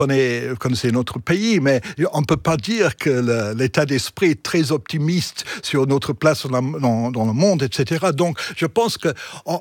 Vous connaissez notre pays, mais on ne peut pas dire que l'état d'esprit est très optimiste sur notre place dans le monde, etc. Donc, je pense que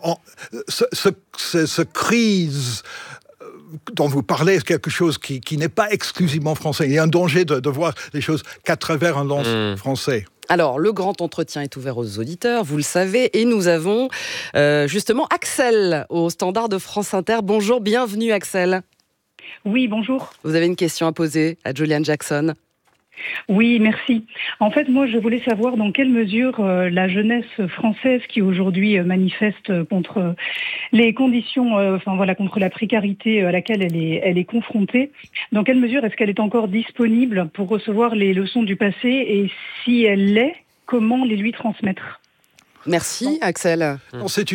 cette crise dont vous parlez est quelque chose qui n'est pas exclusivement français. Il y a un danger de voir les choses qu'à travers un lens français. Alors, le grand entretien est ouvert aux auditeurs, vous le savez, et nous avons justement Axel au standard de France Inter. Bonjour, bienvenue Axel. Oui, bonjour. Vous avez une question à poser à Julian Jackson? Oui, merci. En fait, moi, je voulais savoir dans quelle mesure la jeunesse française qui aujourd'hui manifeste contre les conditions, contre la précarité à laquelle elle est confrontée, dans quelle mesure est-ce qu'elle est encore disponible pour recevoir les leçons du passé et si elle l'est, comment les lui transmettre? Merci, Axel. C'est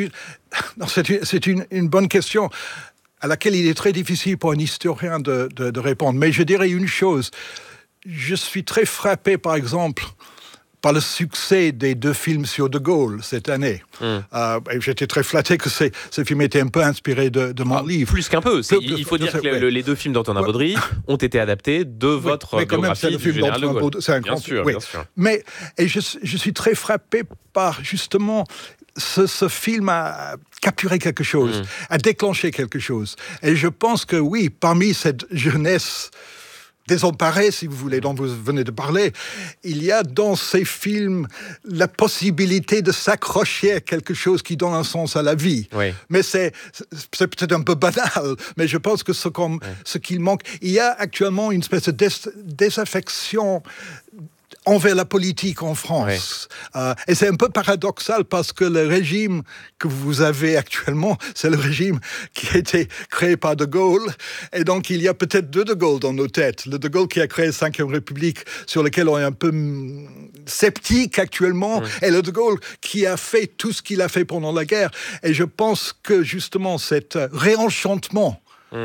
une bonne question à laquelle il est très difficile pour un historien de répondre. Mais je dirais une chose. Je suis très frappé, par exemple, par le succès des 2 films sur De Gaulle cette année. Et j'étais très flatté que ces films étaient un peu inspirés de mon livre. Plus qu'un peu. Il faut dire que les 2 films d'Antonin Baudry ont été adaptés de votre biographie du général de Gaulle. C'est un grand film. Bien sûr. Mais je suis très frappé par, justement, ce film a capturé quelque chose, a déclenché quelque chose. Et je pense que oui, parmi cette jeunesse désemparée, si vous voulez, dont vous venez de parler, il y a dans ces films la possibilité de s'accrocher à quelque chose qui donne un sens à la vie. Oui. Mais c'est peut-être un peu banal, mais je pense que ce qu'il manque, il y a actuellement une espèce de désaffection envers la politique en France. Oui. Et c'est un peu paradoxal parce que le régime que vous avez actuellement, c'est le régime qui a été créé par De Gaulle. Et donc, il y a peut-être 2 De Gaulle dans nos têtes. Le De Gaulle qui a créé la Ve République, sur lequel on est un peu sceptique actuellement, et le De Gaulle qui a fait tout ce qu'il a fait pendant la guerre. Et je pense que, justement, cet réenchantement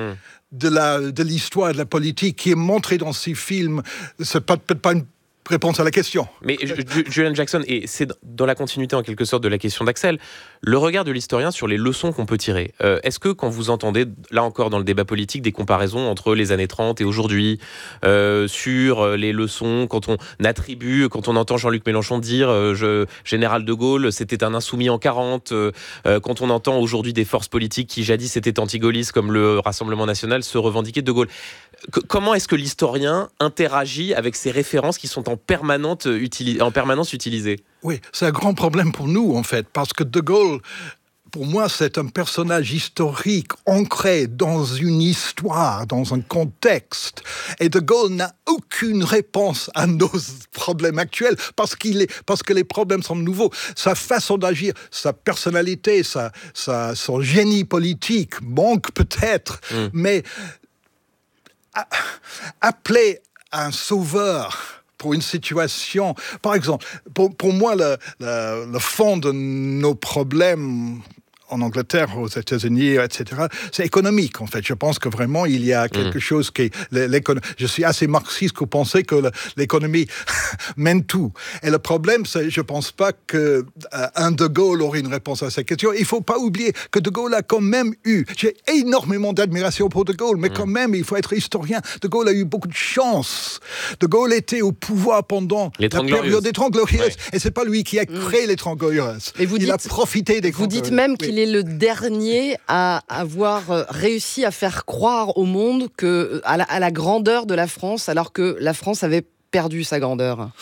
de l'histoire de la politique qui est montré dans ces films, c'est peut-être pas une réponse à la question. Mais Julian Jackson, et c'est dans la continuité en quelque sorte de la question d'Axel, le regard de l'historien sur les leçons qu'on peut tirer. Est-ce que quand vous entendez, là encore dans le débat politique, des comparaisons entre les années 30 et aujourd'hui, sur les leçons, quand on entend Jean-Luc Mélenchon dire Général de Gaulle, c'était un insoumis en 40, quand on entend aujourd'hui des forces politiques qui jadis étaient anti-gaullistes comme le Rassemblement National se revendiquer de Gaulle. Comment est-ce que l'historien interagit avec ces références qui sont en permanence utilisées? Oui, c'est un grand problème pour nous, en fait, parce que De Gaulle, pour moi, c'est un personnage historique ancré dans une histoire, dans un contexte. Et De Gaulle n'a aucune réponse à nos problèmes actuels parce que les problèmes sont nouveaux. Sa façon d'agir, sa personnalité, son génie politique manque peut-être, mais appeler un sauveur pour une situation, par exemple, pour moi, le fond de nos problèmes en Angleterre, aux États-Unis, etc., c'est économique, en fait. Je pense que vraiment, il y a quelque chose qui est... Je suis assez marxiste pour penser que l'économie mène tout. Et le problème, c'est, je ne pense pas qu'un De Gaulle aurait une réponse à cette question. Il ne faut pas oublier que De Gaulle a quand même eu... J'ai énormément d'admiration pour De Gaulle, mais quand même, il faut être historien. De Gaulle a eu beaucoup de chance. De Gaulle était au pouvoir pendant la période des Trente Glorieuses. Ouais. Et ce n'est pas lui qui a créé les Trente Glorieuses. Il a profité des Trente Glorieuses. Vous dites même qu'il est le dernier à avoir réussi à faire croire au monde à la grandeur de la France, alors que la France avait perdu sa grandeur.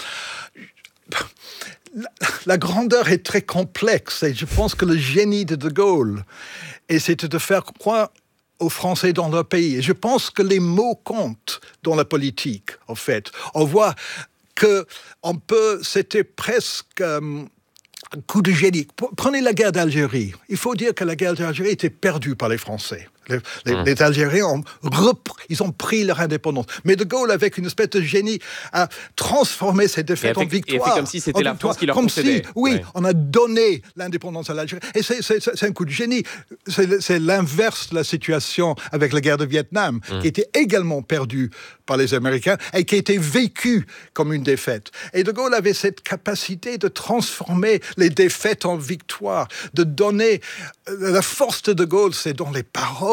La grandeur est très complexe et je pense que le génie de Gaulle, c'était de faire croire aux Français dans leur pays. Et je pense que les mots comptent dans la politique, en fait. On voit que c'était presque... un coup de génie. Prenez la guerre d'Algérie. Il faut dire que la guerre d'Algérie était perdue par les Français. Les Algériens ils ont pris leur indépendance. Mais De Gaulle, avec une espèce de génie, a transformé cette défaite en victoire. Et fait comme si c'était la France qui leur concédait. On a donné l'indépendance à l'Algérie. Et c'est un coup de génie. C'est l'inverse de la situation avec la guerre de Vietnam, qui était également perdue par les Américains et qui a été vécue comme une défaite. Et De Gaulle avait cette capacité de transformer les défaites en victoire, de donner... La force de Gaulle, c'est dans les paroles.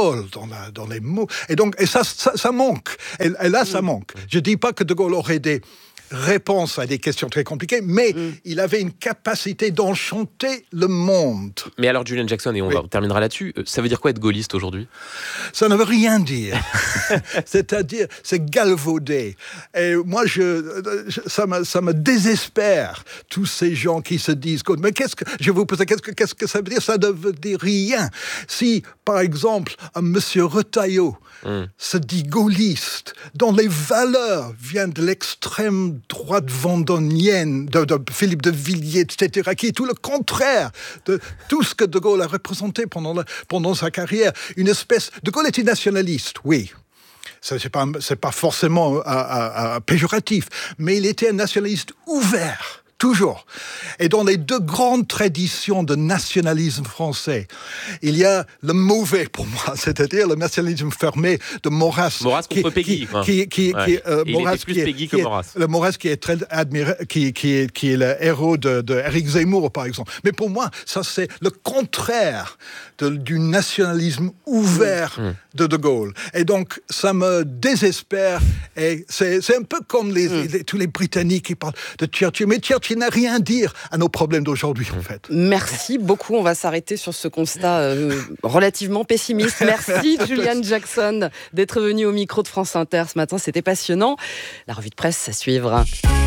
Gaulle dans les mots. Et ça manque. Et là, ça manque. Je dis pas que De Gaulle aurait des réponse à des questions très compliquées, mais il avait une capacité d'enchanter le monde. Mais alors Julian Jackson, et on terminera là-dessus, ça veut dire quoi être gaulliste aujourd'hui ? Ça ne veut rien dire. C'est-à-dire, c'est galvaudé. Et moi, ça me désespère, tous ces gens qui se disent... Mais je vous pose qu'est-ce que ça veut dire ? Ça ne veut dire rien. Si, par exemple, un monsieur Retailleau se dit gaulliste, dont les valeurs viennent de l'extrême droite vendônienne, de Philippe de Villiers, etc., qui est tout le contraire de tout ce que De Gaulle a représenté pendant sa carrière. Une espèce... De Gaulle était nationaliste, oui. C'est pas forcément péjoratif, mais il était un nationaliste ouvert. Toujours. Et dans les deux grandes traditions de nationalisme français, il y a le mauvais pour moi, c'est-à-dire le nationalisme fermé de Maurras. Maurras contre Péguy. Il était plus Péguy que Maurras. Le Maurras qui est très admiré, qui est le héros de Éric Zemmour, par exemple. Mais pour moi, ça c'est le contraire du nationalisme ouvert de Gaulle. Et donc, ça me désespère. Et c'est un peu comme tous les Britanniques qui parlent de Churchill. Mais Churchill n'a rien à dire à nos problèmes d'aujourd'hui, en fait. Merci beaucoup. On va s'arrêter sur ce constat relativement pessimiste. Merci, Julian Jackson, d'être venu au micro de France Inter ce matin. C'était passionnant. La revue de presse à suivre.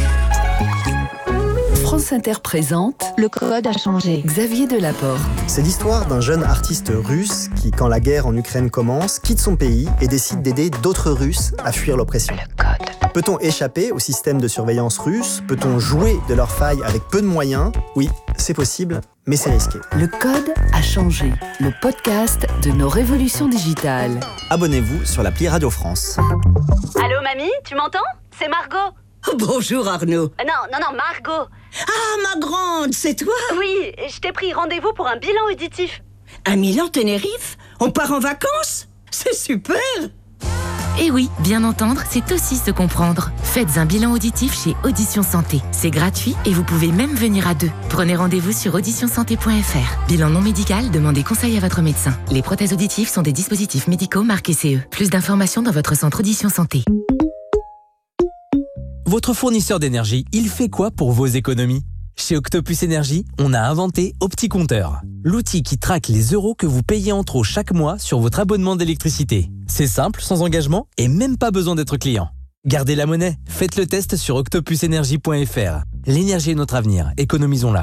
France Inter présente Le Code a changé. Xavier Delaporte. C'est l'histoire d'un jeune artiste russe qui, quand la guerre en Ukraine commence, quitte son pays et décide d'aider d'autres Russes à fuir l'oppression. Le Code. Peut-on échapper au système de surveillance russe ? Peut-on jouer de leurs failles avec peu de moyens ? Oui, c'est possible, mais c'est risqué. Le Code a changé. Le podcast de nos révolutions digitales. Abonnez-vous sur l'appli Radio France. Allô, mamie, tu m'entends ? C'est Margot. Bonjour Arnaud. Non, Margot. Ah, ma grande, c'est toi ? Oui, je t'ai pris rendez-vous pour un bilan auditif. À Milan-Tenerife ? On part en vacances ? C'est super ! Et oui, bien entendre, c'est aussi se comprendre. Faites un bilan auditif chez Audition Santé. C'est gratuit et vous pouvez même venir à deux. Prenez rendez-vous sur auditionsanté.fr. Bilan non médical, demandez conseil à votre médecin. Les prothèses auditives sont des dispositifs médicaux marqués CE. Plus d'informations dans votre centre Audition Santé. Votre fournisseur d'énergie, il fait quoi pour vos économies ? Chez Octopus Énergie, on a inventé OptiCompteur, l'outil qui traque les euros que vous payez en trop chaque mois sur votre abonnement d'électricité. C'est simple, sans engagement et même pas besoin d'être client. Gardez la monnaie, faites le test sur octopusenergie.fr. L'énergie est notre avenir, économisons-la.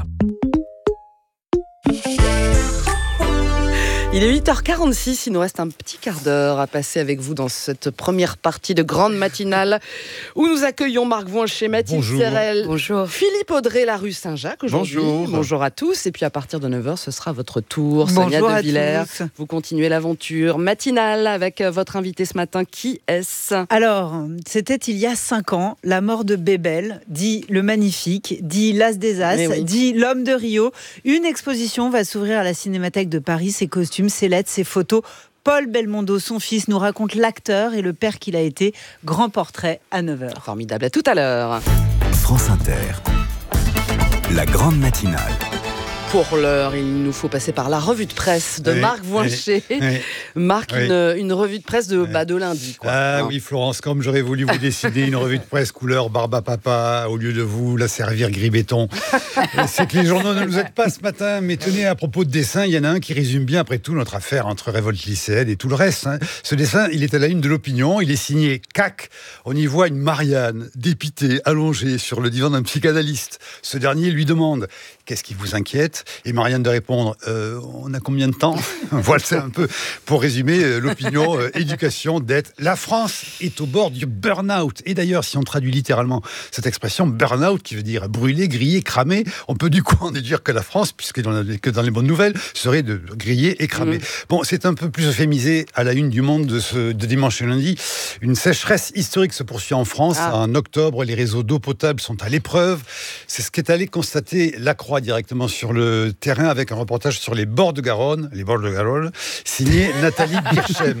Il est 8h46, il nous reste un petit quart d'heure à passer avec vous dans cette première partie de grande matinale où nous accueillons Marc Voinchet, Mathilde Serrel, bonjour. Philippe Audrey, la rue Saint-Jacques aujourd'hui. Bonjour à tous. Et puis à partir de 9h, ce sera votre tour. Sonia De Villers, vous continuez l'aventure matinale avec votre invité ce matin. Qui est-ce ? Alors, c'était il y a 5 ans, la mort de Bébel, dit le Magnifique, dit l'As des As, dit l'Homme de Rio. Une exposition va s'ouvrir à la Cinémathèque de Paris, ses costumes, ses lettres, ses photos. Paul Belmondo, son fils, nous raconte l'acteur et le père qu'il a été. Grand portrait à 9h. Formidable, à tout à l'heure. France Inter, la grande matinale. Pour l'heure, il nous faut passer par la revue de presse de Marc Voinchet. Marc, une revue de presse de lundi. Oui, Florence, comme j'aurais voulu vous dessiner une revue de presse couleur barbe à papa, au lieu de vous la servir gris béton. C'est que les journaux ne nous aident pas ce matin, mais tenez, à propos de dessin, il y en a un qui résume bien, après tout, notre affaire entre révolte lycéenne et tout le reste. Ce dessin, il est à la une de l'Opinion, il est signé CAC. On y voit une Marianne, dépitée, allongée sur le divan d'un psychanalyste. Ce dernier lui demande « Qu'est-ce qui vous inquiète ?» Et Marianne de répondre on a combien de temps? Voilà, c'est un peu pour résumer l'opinion, éducation, dette. La France est au bord du burn-out. Et d'ailleurs, si on traduit littéralement cette expression burn-out, qui veut dire brûler, griller, cramer, on peut du coup en déduire que la France, puisque que dans les bonnes nouvelles, serait de griller et cramer. Bon, c'est un peu plus euphémisé à la une du Monde de dimanche et lundi. Une sécheresse historique se poursuit en France. En octobre, les réseaux d'eau potable sont à l'épreuve. C'est ce qu'est allé constater Lacroix directement sur le le terrain avec un reportage sur les bords de Garonne, signé Nathalie Birchem.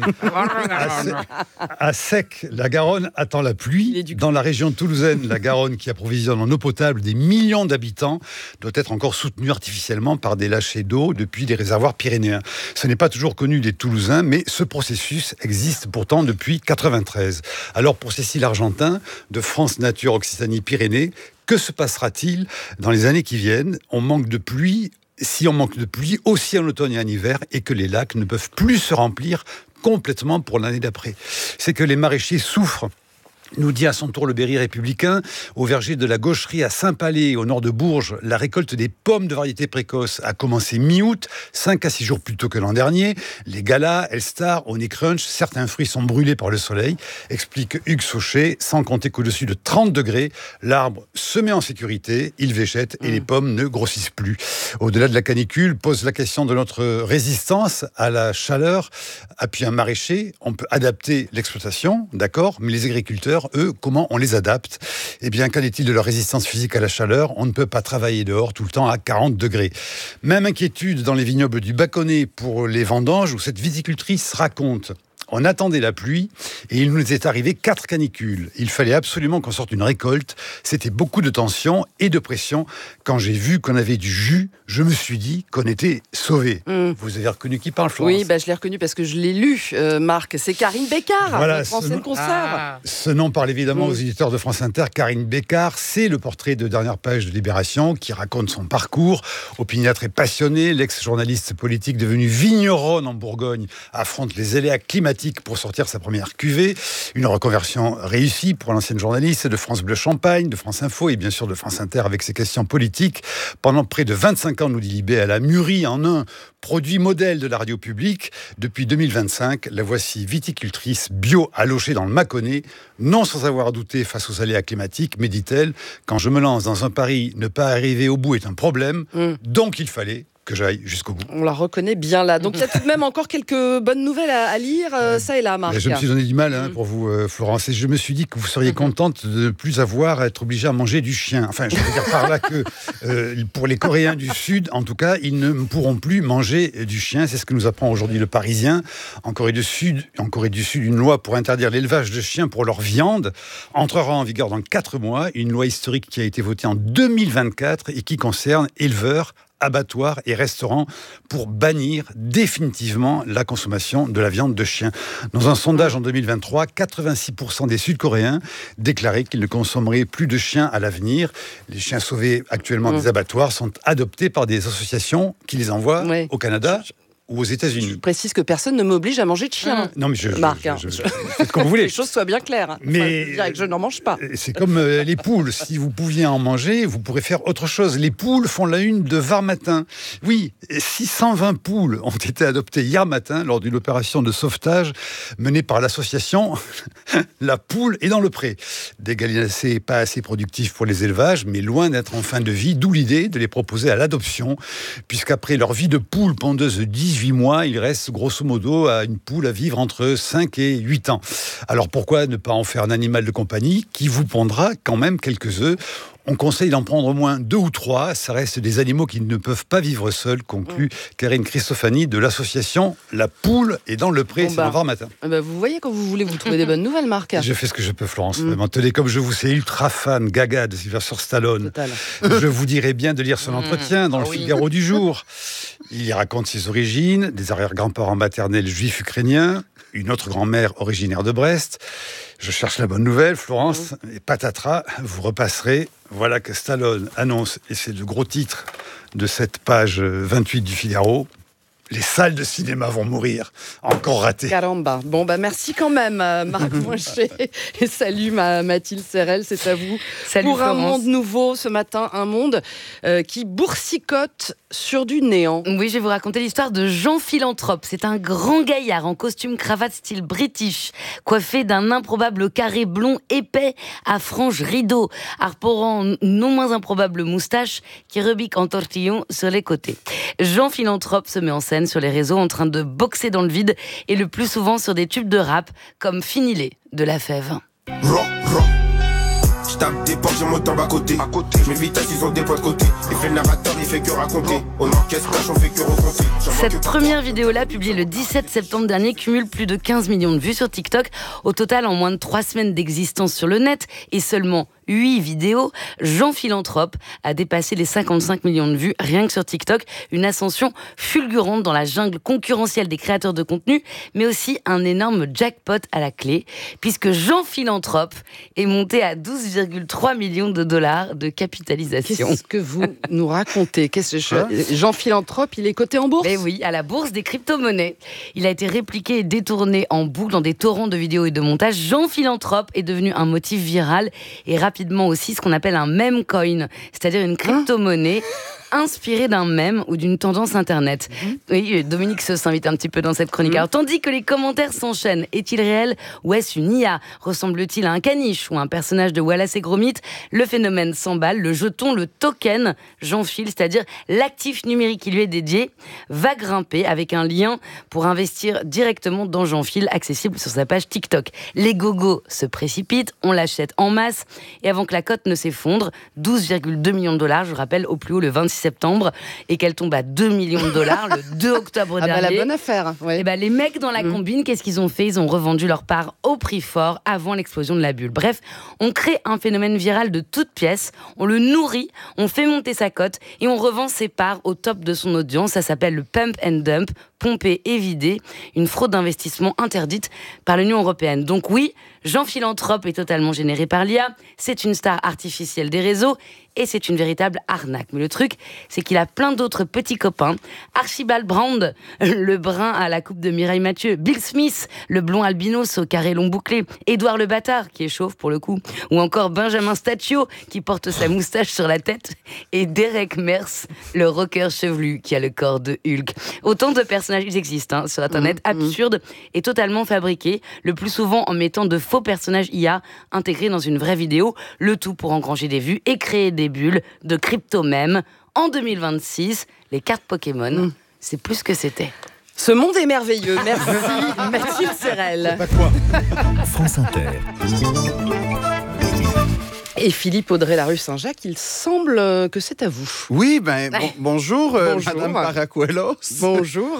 À sec, la Garonne attend la pluie. Dans la région toulousaine, la Garonne, qui approvisionne en eau potable des millions d'habitants, doit être encore soutenue artificiellement par des lâchers d'eau depuis des réservoirs pyrénéens. Ce n'est pas toujours connu des Toulousains, mais ce processus existe pourtant depuis 1993. Alors pour Cécile Argentin, de France Nature Occitanie-Pyrénées, que se passera-t-il dans les années qui viennent ? On manque de pluie. Si on manque de pluie, aussi en automne et en hiver, et que les lacs ne peuvent plus se remplir complètement pour l'année d'après. C'est que les maraîchers souffrent. Nous dit à son tour le Berry républicain. Au verger de la Gaucherie à Saint-Palais, au nord de Bourges, la récolte des pommes de variété précoce a commencé mi-août, 5 à 6 jours plus tôt que l'an dernier. Les Galas, Elstar, Honey Crunch, certains fruits sont brûlés par le soleil, explique Hugues Sauchet, sans compter qu'au-dessus de 30 degrés, l'arbre se met en sécurité, il végète et les pommes ne grossissent plus. Au-delà de la canicule, pose la question de notre résistance à la chaleur. Puis un maraîcher, on peut adapter l'exploitation, d'accord, mais les agriculteurs, eux, comment on les adapte ? Eh bien, qu'en est-il de leur résistance physique à la chaleur ? On ne peut pas travailler dehors tout le temps à 40 degrés. Même inquiétude dans les vignobles du Baconnais pour les vendanges, où cette viticultrice raconte: on attendait la pluie et il nous est arrivé 4 canicules. Il fallait absolument qu'on sorte une récolte. C'était beaucoup de tension et de pression. Quand j'ai vu qu'on avait du jus, je me suis dit qu'on était sauvés. Vous avez reconnu qui parle, Florence ? Oui, je l'ai reconnu parce que je l'ai lu, Marc. C'est Karine Bécard, notre ancienne consoeur. Ce nom parle évidemment aux éditeurs de France Inter. Karine Bécard, c'est le portrait de dernière page de Libération qui raconte son parcours. Opiniâtre et passionnée, l'ex-journaliste politique devenue vigneronne en Bourgogne affronte les aléas climatiques pour sortir sa première cuvée. Une reconversion réussie pour l'ancienne journaliste de France Bleu Champagne, de France Info et bien sûr de France Inter avec ses questions politiques. Pendant près de 25 ans, nous dit Libé, elle a mûri en un produit modèle de la radio publique. Depuis 2025, la voici viticultrice bio à Locher dans le Mâconnais, non sans avoir douté face aux aléas climatiques, mais dit-elle, quand je me lance dans un pari, ne pas arriver au bout est un problème, donc il fallait que j'aille jusqu'au bout. On la reconnaît bien là. Donc il y a tout de même encore quelques bonnes nouvelles à lire, ça et là, Marc. Je me suis donné du mal pour vous, Florence, et je me suis dit que vous seriez contente de ne plus avoir à être obligée à manger du chien. Enfin, je veux dire par là que pour les Coréens du Sud, en tout cas, ils ne pourront plus manger du chien. C'est ce que nous apprend aujourd'hui le Parisien. En Corée du Sud, une loi pour interdire l'élevage de chiens pour leur viande entrera en vigueur dans 4 mois. Une loi historique qui a été votée en 2024 et qui concerne éleveurs, abattoirs et restaurants pour bannir définitivement la consommation de la viande de chien. Dans un sondage en 2023, 86% des Sud-Coréens déclaraient qu'ils ne consommeraient plus de chiens à l'avenir. Les chiens sauvés actuellement des abattoirs sont adoptés par des associations qui les envoient au Canada ou aux États-Unis. Je précise que personne ne m'oblige à manger de chien. Non, mais Marc, faites comme vous voulez. Que les choses soient bien claires. Mais je dirais que je n'en mange pas. C'est comme les poules. Si vous pouviez en manger, vous pourrez faire autre chose. Les poules font la une de Var Matin. Oui, 620 poules ont été adoptées hier matin lors d'une opération de sauvetage menée par l'association La Poule est dans le pré. Des gallinacés pas assez productifs pour les élevages, mais loin d'être en fin de vie, d'où l'idée de les proposer à l'adoption, puisqu'après leur vie de poule pondeuse de 18 mois, il reste grosso modo à une poule à vivre entre 5 et 8 ans. Alors pourquoi ne pas en faire un animal de compagnie qui vous pondra quand même quelques œufs ? On conseille d'en prendre au moins 2 ou 3. Ça reste des animaux qui ne peuvent pas vivre seuls, conclut Karine Christofani de l'association La Poule est dans le pré. C'est dans Var Matin. Vous voyez, quand vous voulez, vous trouvez des bonnes nouvelles, Marc. Je fais ce que je peux, Florence. Vraiment. Tenez, comme je vous sais ultra fan, gaga de Sylvester Stallone, je vous dirais bien de lire son entretien dans le Figaro du jour. Il y raconte ses origines, des arrière-grands-parents maternels juifs ukrainiens, une autre grand-mère originaire de Brest. Je cherche la bonne nouvelle, Florence, et patatras, vous repasserez. Voilà que Stallone annonce, et c'est le gros titre de cette page 28 du Figaro, les salles de cinéma vont mourir. Encore raté. Caramba. Bon, merci quand même, Marc Monchet. Et salut, Mathilde Serrel, c'est à vous. Salut, pour Florence. Un monde nouveau, ce matin, un monde qui boursicote sur du néant. Oui, je vais vous raconter l'histoire de Jean Philanthrope. C'est un grand gaillard en costume cravate style british, coiffé d'un improbable carré blond épais à franges rideaux, arborant non moins improbable moustache qui rebique en tortillon sur les côtés. Jean Philanthrope se met en scène sur les réseaux en train de boxer dans le vide et le plus souvent sur des tubes de rap comme Finilé de La Fève. je tape des portes, j'ai mon temps à côté. Mes vitages, ils ont des points de côté. Il fait le narrateur, il fait que raconter. On encaisse cash, on fait que recompter. Cette première vidéo-là, publiée le 17 septembre dernier, cumule plus de 15 millions de vues sur TikTok. Au total, en moins de 3 semaines d'existence sur le net et seulement 8 vidéos, Jean Philanthrope a dépassé les 55 millions de vues rien que sur TikTok. Une ascension fulgurante dans la jungle concurrentielle des créateurs de contenu, mais aussi un énorme jackpot à la clé, puisque Jean Philanthrope est monté à 12,3 millions de dollars de capitalisation. Qu'est-ce que vous nous racontez? Jean Philanthrope, il est coté en bourse? Eh oui, à la bourse des crypto-monnaies. Il a été répliqué et détourné en boucle dans des torrents de vidéos et de montages. Jean Philanthrope est devenu un motif viral et rapidement aussi ce qu'on appelle un meme coin, c'est-à-dire une crypto-monnaie inspirée d'un mème ou d'une tendance internet. Oui, Dominique Seuss s'invite un petit peu dans cette chronique. Alors, tandis que les commentaires s'enchaînent, est-il réel ou est-ce une IA? Ressemble-t-il à un caniche ou un personnage de Wallace et Gromit? Le phénomène s'emballe, le jeton, le token Jean-Phil, c'est-à-dire l'actif numérique qui lui est dédié, va grimper avec un lien pour investir directement dans Jean-Phil, accessible sur sa page TikTok. Les gogos se précipitent, on l'achète en masse et avant que la cote ne s'effondre, 12,2 millions de dollars, je rappelle, au plus haut le 26 septembre, et qu'elle tombe à 2 millions de dollars le 2 octobre dernier. La bonne affaire. Ouais. Et les mecs dans la combine, qu'est-ce qu'ils ont fait? Ils ont revendu leur part au prix fort avant l'explosion de la bulle. Bref, on crée un phénomène viral de toutes pièces, on le nourrit, on fait monter sa cote et on revend ses parts au top de son audience. Ça s'appelle le pump and dump, pomper et vider, une fraude d'investissement interdite par l'Union européenne. Donc oui, Jean Philanthrope est totalement généré par l'IA, c'est une star artificielle des réseaux et c'est une véritable arnaque. Mais le truc, c'est qu'il a plein d'autres petits copains. Archibald Brand, le brun à la coupe de Mireille Mathieu, Bill Smith, le blond albinos au carré long bouclé, Édouard le bâtard, qui est chauve pour le coup, ou encore Benjamin Staccio, qui porte sa moustache sur la tête, et Derek Mers, le rocker chevelu, qui a le corps de Hulk. Autant de personnages, ils existent sur Internet, absurdes et totalement fabriqués, le plus souvent en mettant de faux personnages IA intégrés dans une vraie vidéo, le tout pour engranger des vues et créer des bulles de crypto-mèmes. En 2026, les cartes Pokémon, c'est plus que c'était. Ce monde est merveilleux. Merci, Mathilde Serrel. C'est pas quoi. France Inter. Et Philippe Audrey-Larue Saint-Jacques, il semble que c'est à vous. Oui, bonjour, Madame Paracuelos. Bonjour.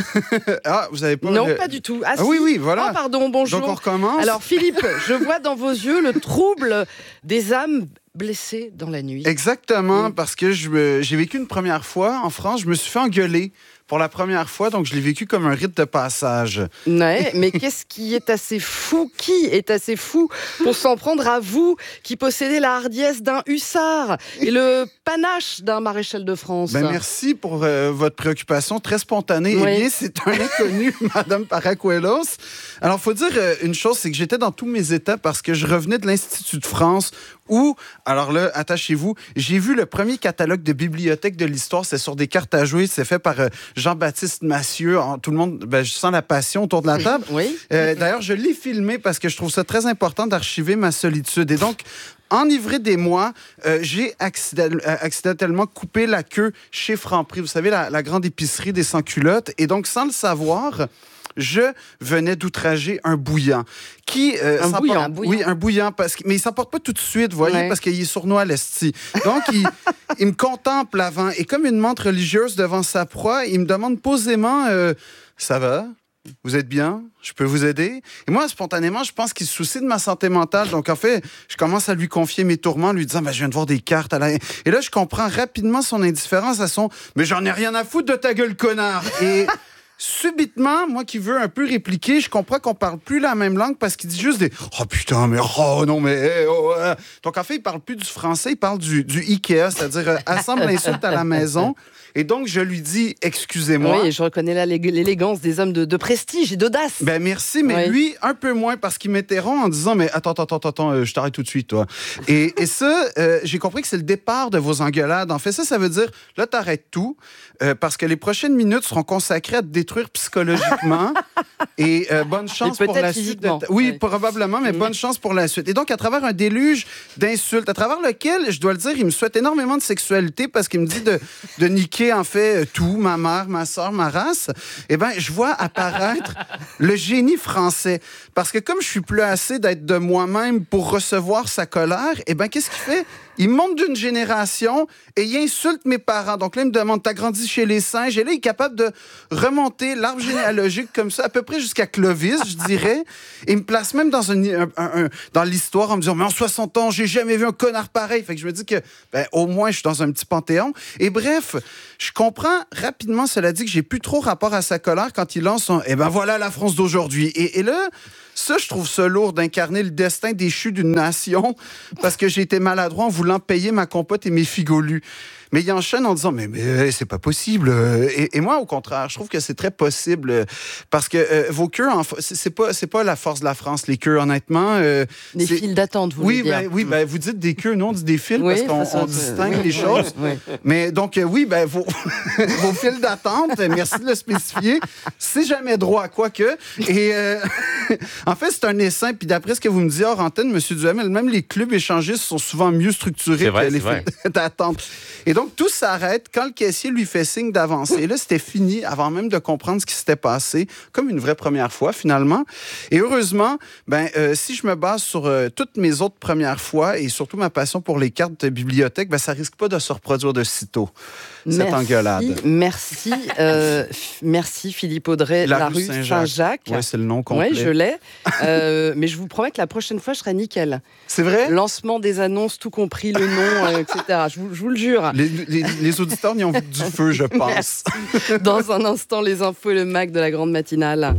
Vous avez pas... Non, pas du tout. Ah oui, voilà. Ah, pardon, bonjour. Donc on recommence. Alors Philippe, je vois dans vos yeux le trouble des âmes blessées dans la nuit. Exactement, parce que j'ai vécu une première fois en France, je me suis fait engueuler pour la première fois, donc je l'ai vécu comme un rite de passage. Ouais, mais qu'est-ce qui est assez fou? Qui est assez fou pour s'en prendre à vous, qui possédez la hardiesse d'un hussard et le panache d'un maréchal de France? Merci pour votre préoccupation très spontanée. Oui. Eh bien, c'est un inconnu, Madame Paracuelos. Alors, il faut dire une chose, c'est que j'étais dans tous mes états parce que je revenais de l'Institut de France où, alors là, attachez-vous, j'ai vu le premier catalogue de bibliothèque de l'histoire. C'est sur des cartes à jouer. C'est fait par Jean-Baptiste Massieu. Tout le monde, je sens la passion autour de la table. Oui. D'ailleurs, je l'ai filmé parce que je trouve ça très important d'archiver ma solitude. Et donc, enivré des mois, j'ai accidentellement coupé la queue chez Franprix. Vous savez, la grande épicerie des sans-culottes. Et donc, sans le savoir, je venais d'outrager un bouillant. Un bouillant. Oui, un bouillant. Mais il ne s'emporte pas tout de suite, vous voyez, parce qu'il est sournois à l'esti. Donc, il me contemple avant. Et comme une menthe religieuse devant sa proie, il me demande posément ça va? Vous êtes bien? Je peux vous aider? Et moi, spontanément, je pense qu'il se soucie de ma santé mentale. Donc, en fait, je commence à lui confier mes tourments, lui disant, je viens de voir des cartes. Et là, je comprends rapidement son indifférence à son, mais j'en ai rien à foutre de ta gueule, connard! Et subitement, moi qui veux un peu répliquer, je comprends qu'on parle plus la même langue parce qu'il dit juste des « Oh putain, mais oh non, mais... Oh, Donc, en fait, il parle plus du français, il parle du Ikea, c'est-à-dire assemble l'insulte à la maison. Et donc, je lui dis « Excusez-moi. » Oui, je reconnais là l'élégance des hommes de prestige et d'audace. Merci, mais lui, un peu moins, parce qu'il m'interrompt en disant « Mais attends, je t'arrête tout de suite, toi. » Et ça, j'ai compris que c'est le départ de vos engueulades. En fait, ça veut dire, là, t'arrêtes tout, parce que les prochaines minutes seront consacrées à te détruire psychologiquement. Et bonne chance pour la suite. Oui, probablement, mais bonne chance pour la suite. Et donc, à travers un déluge d'insultes, à travers lequel, je dois le dire, il me souhaite énormément de sexualité parce qu'il me dit de niquer, en fait, tout, ma mère, ma soeur, ma race. Eh bien, je vois apparaître le génie français. Parce que comme je suis plus assez d'être de moi-même pour recevoir sa colère, eh bien, qu'est-ce qu'il fait? Il monte d'une génération et il insulte mes parents. Donc là, il me demande, t'as grandi chez les singes? Et là, il est capable de remonter l'arbre généalogique comme ça, à peu près jusqu'à Clovis, je dirais. Et il me place même dans, dans l'histoire en me disant, mais en 60 ans, j'ai jamais vu un connard pareil. Fait que je me dis que, au moins, je suis dans un petit panthéon. Et bref, je comprends rapidement, cela dit, que j'ai plus trop rapport à sa colère quand il lance son, eh ben voilà la France d'aujourd'hui. Et là, ça, je trouve ça lourd d'incarner le destin déchu d'une nation parce que j'ai été maladroit en voulant payer ma compote et mes figolus. Mais il enchaîne en disant, mais c'est pas possible. Et moi, au contraire, je trouve que c'est très possible parce que vos queues, c'est pas la force de la France, les queues, honnêtement. Des files d'attente, vous voulez dire. Oui, vous dites des queues, nous, on dit des files parce qu'on distingue les choses. Oui. Mais donc, vos files d'attente, merci de le spécifier, c'est jamais droit, quoique. Et en fait, c'est un essaim. Puis d'après ce que vous me dites hors antenne, M. Duhamel, même les clubs échangistes sont souvent mieux structurés que les files d'attente. Et donc, tout s'arrête quand le caissier lui fait signe d'avancer. Et là, c'était fini avant même de comprendre ce qui s'était passé, comme une vraie première fois, finalement. Et heureusement, si je me base sur toutes mes autres premières fois et surtout ma passion pour les cartes de bibliothèque, ça risque pas de se reproduire de sitôt, cette engueulade. Merci Philippe Audrey, la rue Saint-Jacques. Oui, c'est le nom complet. Oui, je l'ai. Mais je vous promets que la prochaine fois, je serai nickel. C'est vrai? Lancement des annonces, tout compris, le nom, etc. Je vous le jure. Les auditeurs n'y ont vu du feu, je pense. Dans un instant, les infos et le MAC de la grande matinale.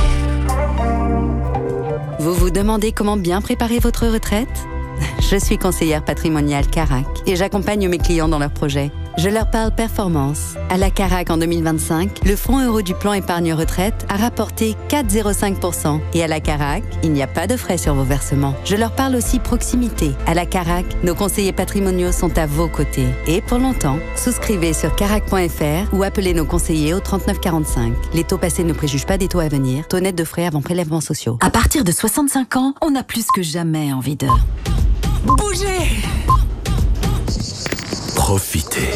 Vous vous demandez comment bien préparer votre retraite ? Je suis conseillère patrimoniale Carac et j'accompagne mes clients dans leurs projets. Je leur parle performance. À la Carac en 2025, le fonds euro du plan épargne retraite a rapporté 4,05%. Et à la Carac, il n'y a pas de frais sur vos versements. Je leur parle aussi proximité. À la Carac, nos conseillers patrimoniaux sont à vos côtés. Et pour longtemps, souscrivez sur carac.fr ou appelez nos conseillers au 3945. Les taux passés ne préjugent pas des taux à venir. Taux net de frais avant prélèvements sociaux. À partir de 65 ans, on a plus que jamais envie de bouger. Profiter.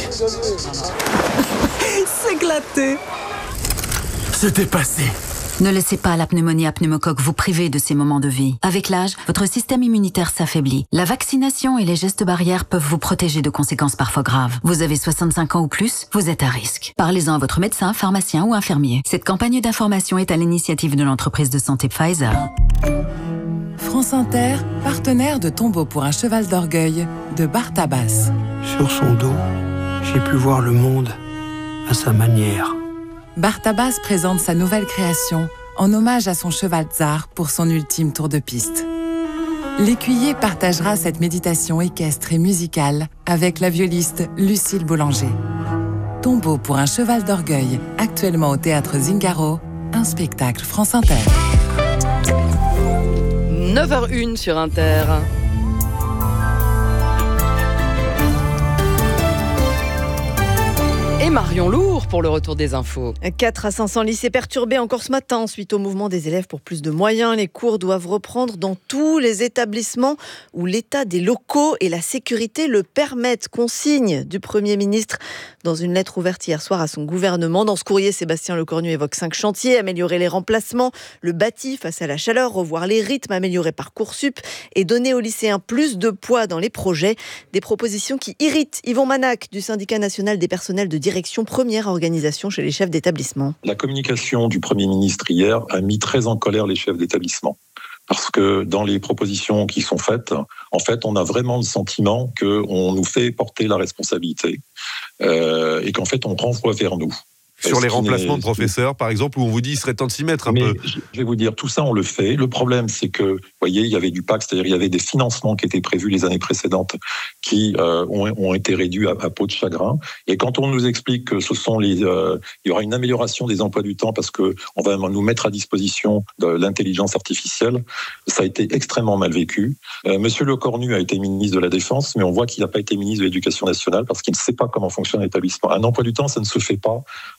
S'éclater. Se dépasser. Ne laissez pas la pneumonie à pneumocoque vous priver de ces moments de vie. Avec l'âge, votre système immunitaire s'affaiblit. La vaccination et les gestes barrières peuvent vous protéger de conséquences parfois graves. Vous avez 65 ans ou plus, vous êtes à risque. Parlez-en à votre médecin, pharmacien ou infirmier. Cette campagne d'information est à l'initiative de l'entreprise de santé Pfizer. France Inter, partenaire de Tombeau pour un cheval d'orgueil de Bartabas. Sur son dos, j'ai pu voir le monde à sa manière. Bartabas présente sa nouvelle création en hommage à son cheval Tsar pour son ultime tour de piste. L'écuyer partagera cette méditation équestre et musicale avec la violiste Lucille Boulanger. Tombeau pour un cheval d'orgueil, actuellement au théâtre Zingaro, un spectacle France Inter. 9h01 sur Inter. Et Marion Lourd pour le retour des infos. 4 à 500 lycées perturbés encore ce matin suite au mouvement des élèves pour plus de moyens. Les cours doivent reprendre dans tous les établissements où l'état des locaux et la sécurité le permettent. Consigne du Premier ministre dans une lettre ouverte hier soir à son gouvernement. Dans ce courrier, Sébastien Lecornu évoque 5 chantiers: améliorer les remplacements, le bâti face à la chaleur, revoir les rythmes, améliorer Parcoursup et donner aux lycéens plus de poids dans les projets. Des propositions qui irritent Yvon Manac du syndicat national des personnels de direction, première organisation chez les chefs d'établissement. La communication du Premier ministre hier a mis très en colère les chefs d'établissement. Parce que dans les propositions qui sont faites, en fait, on a vraiment le sentiment qu'on nous fait porter la responsabilité et qu'en fait, on renvoie vers nous. Sur les remplacements de professeurs, par exemple, où on vous dit qu'il serait temps de s'y mettre un peu. Je vais vous dire, tout ça, on le fait. Le problème, c'est que, vous voyez, il y avait du PAC, c'est-à-dire il y avait des financements qui étaient prévus les années précédentes qui ont été réduits à peau de chagrin. Et quand on nous explique que ce sont il y aura une amélioration des emplois du temps parce qu'on va nous mettre à disposition de l'intelligence artificielle, ça a été extrêmement mal vécu. Monsieur Lecornu a été ministre de la Défense, mais on voit qu'il n'a pas été ministre de l'Éducation nationale parce qu'il ne sait pas comment fonctionne l'établissement. Un emploi du temps, ça ne se fait pas en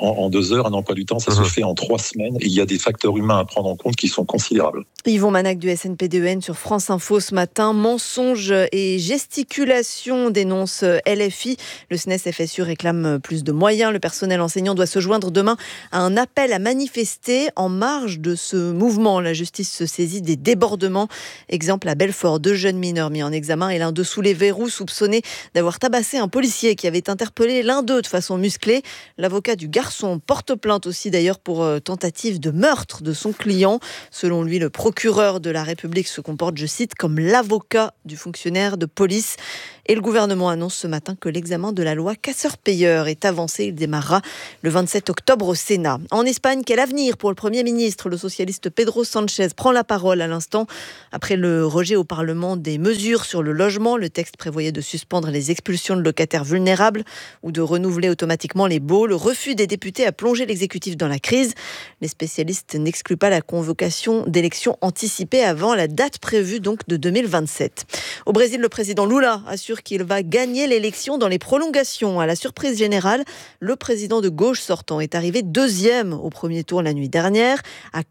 en 2 heures, un emploi du temps, ça se fait en 3 semaines. Et il y a des facteurs humains à prendre en compte qui sont considérables. Yvon Manac du SNPDEN sur France Info ce matin. Mensonges et gesticulations dénonce LFI. Le SNES-FSU réclame plus de moyens. Le personnel enseignant doit se joindre demain à un appel à manifester. En marge de ce mouvement, la justice se saisit des débordements. Exemple à Belfort, 2 jeunes mineurs mis en examen et l'un d'eux sous les verrous, soupçonné d'avoir tabassé un policier qui avait interpellé l'un d'eux de façon musclée. L'avocat du garçon porte plainte aussi d'ailleurs pour tentative de meurtre de son client. Selon lui, le procureur de la République se comporte, je cite, comme l'avocat du fonctionnaire de police. Et le gouvernement annonce ce matin que l'examen de la loi casseur-payeur est avancé. Il démarrera le 27 octobre au Sénat. En Espagne, quel avenir pour le Premier ministre ? Le socialiste Pedro Sánchez prend la parole à l'instant. Après le rejet au Parlement des mesures sur le logement, le texte prévoyait de suspendre les expulsions de locataires vulnérables ou de renouveler automatiquement les baux. Le refus des députés a plongé l'exécutif dans la crise. Les spécialistes n'excluent pas la convocation d'élections anticipées avant la date prévue donc de 2027. Au Brésil, le président Lula assure qu'il va gagner l'élection dans les prolongations. À la surprise générale, le président de gauche sortant est arrivé 2e au premier tour la nuit dernière, à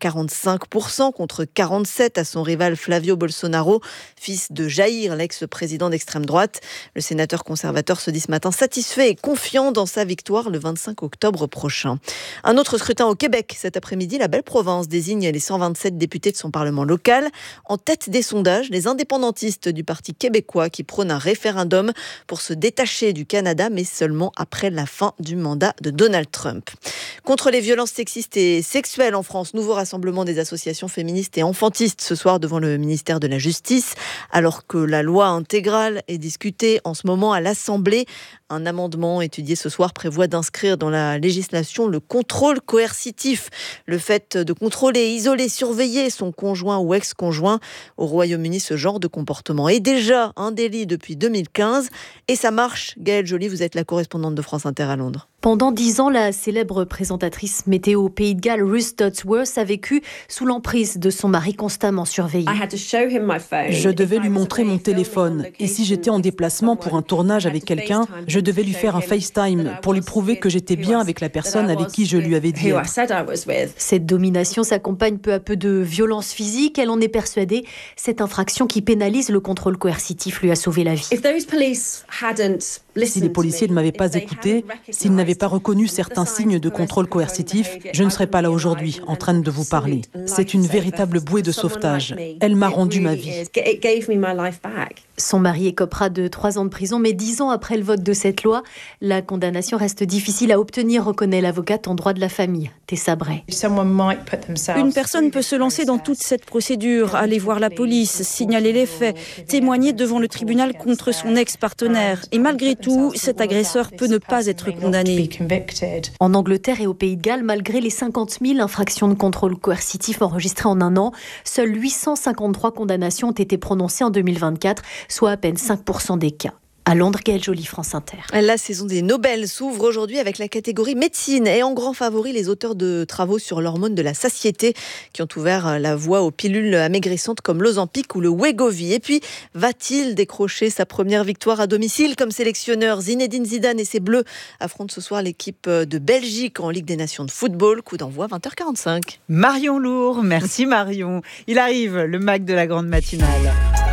45% contre 47% à son rival Flavio Bolsonaro, fils de Jair, l'ex-président d'extrême droite. Le sénateur conservateur se dit ce matin satisfait et confiant dans sa victoire le 25 octobre prochain. Un autre scrutin au Québec. Cet après-midi, la belle province désigne les 127 députés de son parlement local. En tête des sondages, les indépendantistes du Parti québécois qui prônent un référendum pour se détacher du Canada, mais seulement après la fin du mandat de Donald Trump. Contre les violences sexistes et sexuelles en France, nouveau rassemblement des associations féministes et enfantistes ce soir devant le ministère de la Justice, alors que la loi intégrale est discutée en ce moment à l'Assemblée. Un amendement étudié ce soir prévoit d'inscrire dans la législation le contrôle coercitif, le fait de contrôler, isoler, surveiller son conjoint ou ex-conjoint. Au Royaume-Uni, ce genre de comportement est déjà un délit depuis 2015 et ça marche. Gaëlle Joly, vous êtes la correspondante de France Inter à Londres. Pendant 10 ans, la célèbre présentatrice météo au Pays de Galles, Ruth Dodsworth, a vécu sous l'emprise de son mari constamment surveillé. Je devais lui montrer mon téléphone. Et si j'étais en déplacement pour un tournage avec quelqu'un, je devais lui faire un FaceTime pour lui prouver que j'étais bien avec la personne avec qui je lui avais dit. Cette domination s'accompagne peu à peu de violences physiques. Elle en est persuadée. Cette infraction qui pénalise le contrôle coercitif lui a sauvé la vie. Si les policiers ne m'avaient pas écouté, s'ils n'avaient pas reconnu certains signes de contrôle coercitif, je ne serais pas là aujourd'hui, en train de vous parler. C'est une véritable bouée de sauvetage. Elle m'a rendu ma vie. Son mari écopera de 3 ans de prison, mais 10 ans après le vote de cette loi, la condamnation reste difficile à obtenir, reconnaît l'avocate en droit de la famille, Tessa Bray. Une personne peut se lancer dans toute cette procédure, aller voir la police, signaler les faits, témoigner devant le tribunal contre son ex-partenaire. Et malgré tout, cet agresseur peut ne pas être condamné. En Angleterre et au Pays de Galles, malgré les 50 000 infractions de contrôle coercitif enregistrées en un an, seules 853 condamnations ont été prononcées en 2024, soit à peine 5% des cas. À Londres, Gaëlle Joly, France Inter. La saison des Nobel s'ouvre aujourd'hui avec la catégorie médecine et en grand favori les auteurs de travaux sur l'hormone de la satiété qui ont ouvert la voie aux pilules amaigrissantes comme l'Ozempic ou le Wegovy. Et puis, va-t-il décrocher sa première victoire à domicile comme sélectionneur? Zinedine Zidane et ses Bleus affrontent ce soir l'équipe de Belgique en Ligue des Nations de football. Coup d'envoi 20h45. Marion Lourd, merci Marion. Il arrive, le Mac de la grande matinale.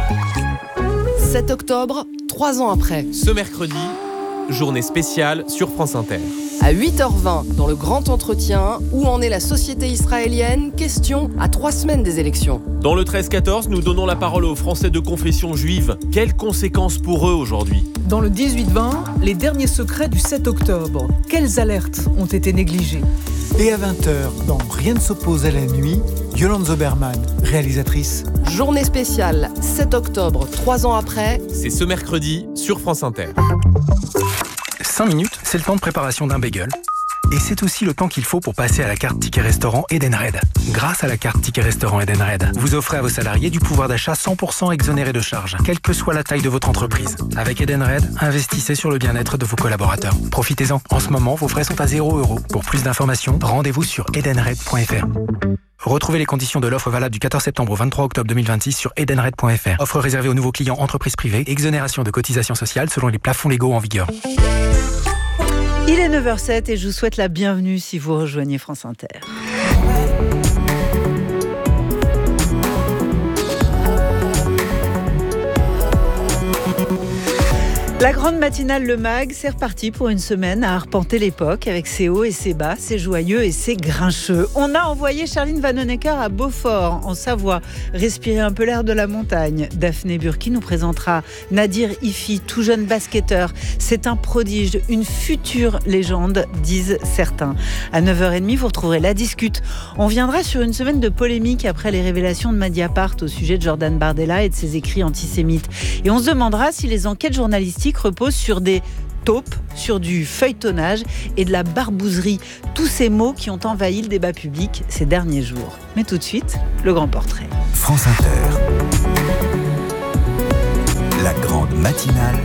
7 octobre, 3 ans après. Ce mercredi, journée spéciale sur France Inter. À 8h20, dans le grand entretien, où en est la société israélienne? Question à 3 semaines des élections. Dans le 13-14, nous donnons la parole aux Français de confession juive. Quelles conséquences pour eux aujourd'hui? Dans le 18-20, les derniers secrets du 7 octobre. Quelles alertes ont été négligées? Et à 20h, dans Rien ne s'oppose à la nuit, Yolande Zoberman, réalisatrice. Journée spéciale, 7 octobre, 3 ans après. C'est ce mercredi sur France Inter. 5 minutes, c'est le temps de préparation d'un bagel. Et c'est aussi le temps qu'il faut pour passer à la carte Ticket Restaurant Edenred. Grâce à la carte Ticket Restaurant Edenred, vous offrez à vos salariés du pouvoir d'achat 100% exonéré de charges, quelle que soit la taille de votre entreprise. Avec Edenred, investissez sur le bien-être de vos collaborateurs. Profitez-en. En ce moment, vos frais sont à 0 €. Pour plus d'informations, rendez-vous sur edenred.fr. Retrouvez les conditions de l'offre valable du 14 septembre au 23 octobre 2026 sur edenred.fr. Offre réservée aux nouveaux clients entreprises privées, exonération de cotisations sociales selon les plafonds légaux en vigueur. Il est 9h07 et je vous souhaite la bienvenue si vous rejoignez France Inter. La grande matinale Le Mag, c'est reparti pour une semaine à arpenter l'époque avec ses hauts et ses bas, ses joyeux et ses grincheux. On a envoyé Charline Vanhoenacker à Beaufort, en Savoie, respirer un peu l'air de la montagne. Daphné Burki nous présentera Nadir Ifi, tout jeune basketteur. C'est un prodige, une future légende, disent certains. À 9h30, vous retrouverez La Discute. On viendra sur une semaine de polémique après les révélations de Mediapart au sujet de Jordan Bardella et de ses écrits antisémites. Et on se demandera si les enquêtes journalistiques repose sur des taupes, sur du feuilletonnage et de la barbouzerie. Tous ces mots qui ont envahi le débat public ces derniers jours. Mais tout de suite, le grand portrait. France Inter. La grande matinale.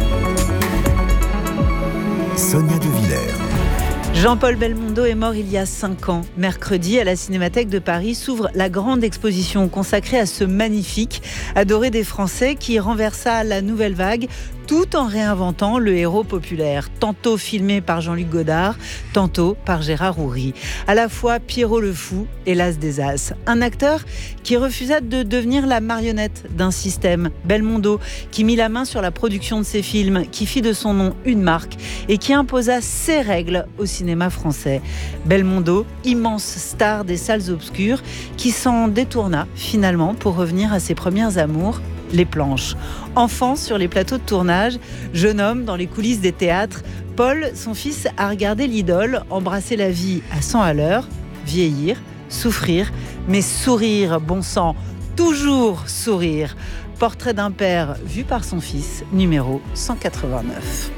Sonia De Villers. Jean-Paul Belmondo est mort il y a 5 ans. Mercredi, à la Cinémathèque de Paris, s'ouvre la grande exposition consacrée à ce magnifique, adoré des Français, qui renversa la nouvelle vague tout en réinventant le héros populaire, tantôt filmé par Jean-Luc Godard, tantôt par Gérard Houry. À la fois Pierrot le Fou et l'As des As. Un acteur qui refusa de devenir la marionnette d'un système. Belmondo, qui mit la main sur la production de ses films, qui fit de son nom une marque et qui imposa ses règles au cinéma français. Belmondo, immense star des salles obscures, qui s'en détourna finalement pour revenir à ses premières amours, les planches. Enfant sur les plateaux de tournage, jeune homme dans les coulisses des théâtres, Paul, son fils, a regardé l'idole embrasser la vie à 100 à l'heure, vieillir, souffrir, mais sourire, bon sang, toujours sourire. Portrait d'un père vu par son fils, numéro 189.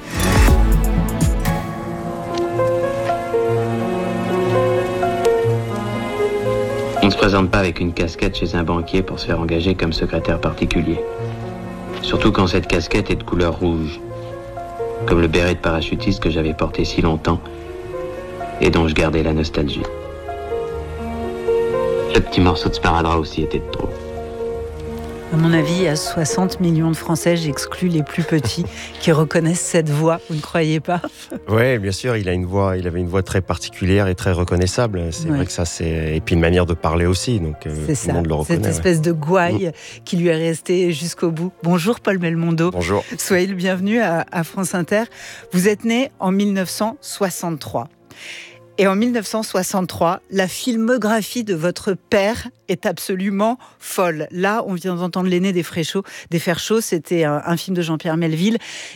On ne se présente pas avec une casquette chez un banquier pour se faire engager comme secrétaire particulier. Surtout quand cette casquette est de couleur rouge, comme le béret de parachutiste que j'avais porté si longtemps et dont je gardais la nostalgie. Le petit morceau de sparadrap aussi était de trop. À mon avis, il y a 60 millions de Français, j'exclus les plus petits, qui reconnaissent cette voix, vous ne croyez pas ? Oui, bien sûr, il avait une voix très particulière et très reconnaissable. C'est vrai que ça, et puis une manière de parler aussi, donc tout le monde le reconnaît. Cette espèce de gouaille qui lui est restée jusqu'au bout. Bonjour Paul Belmondo. Bonjour. Soyez le bienvenu à France Inter. Vous êtes né en 1963. Et en 1963, la filmographie de votre père est absolument folle. Là, on vient d'entendre L'aîné des Fers chauds, c'était un film de Jean-Pierre Melville.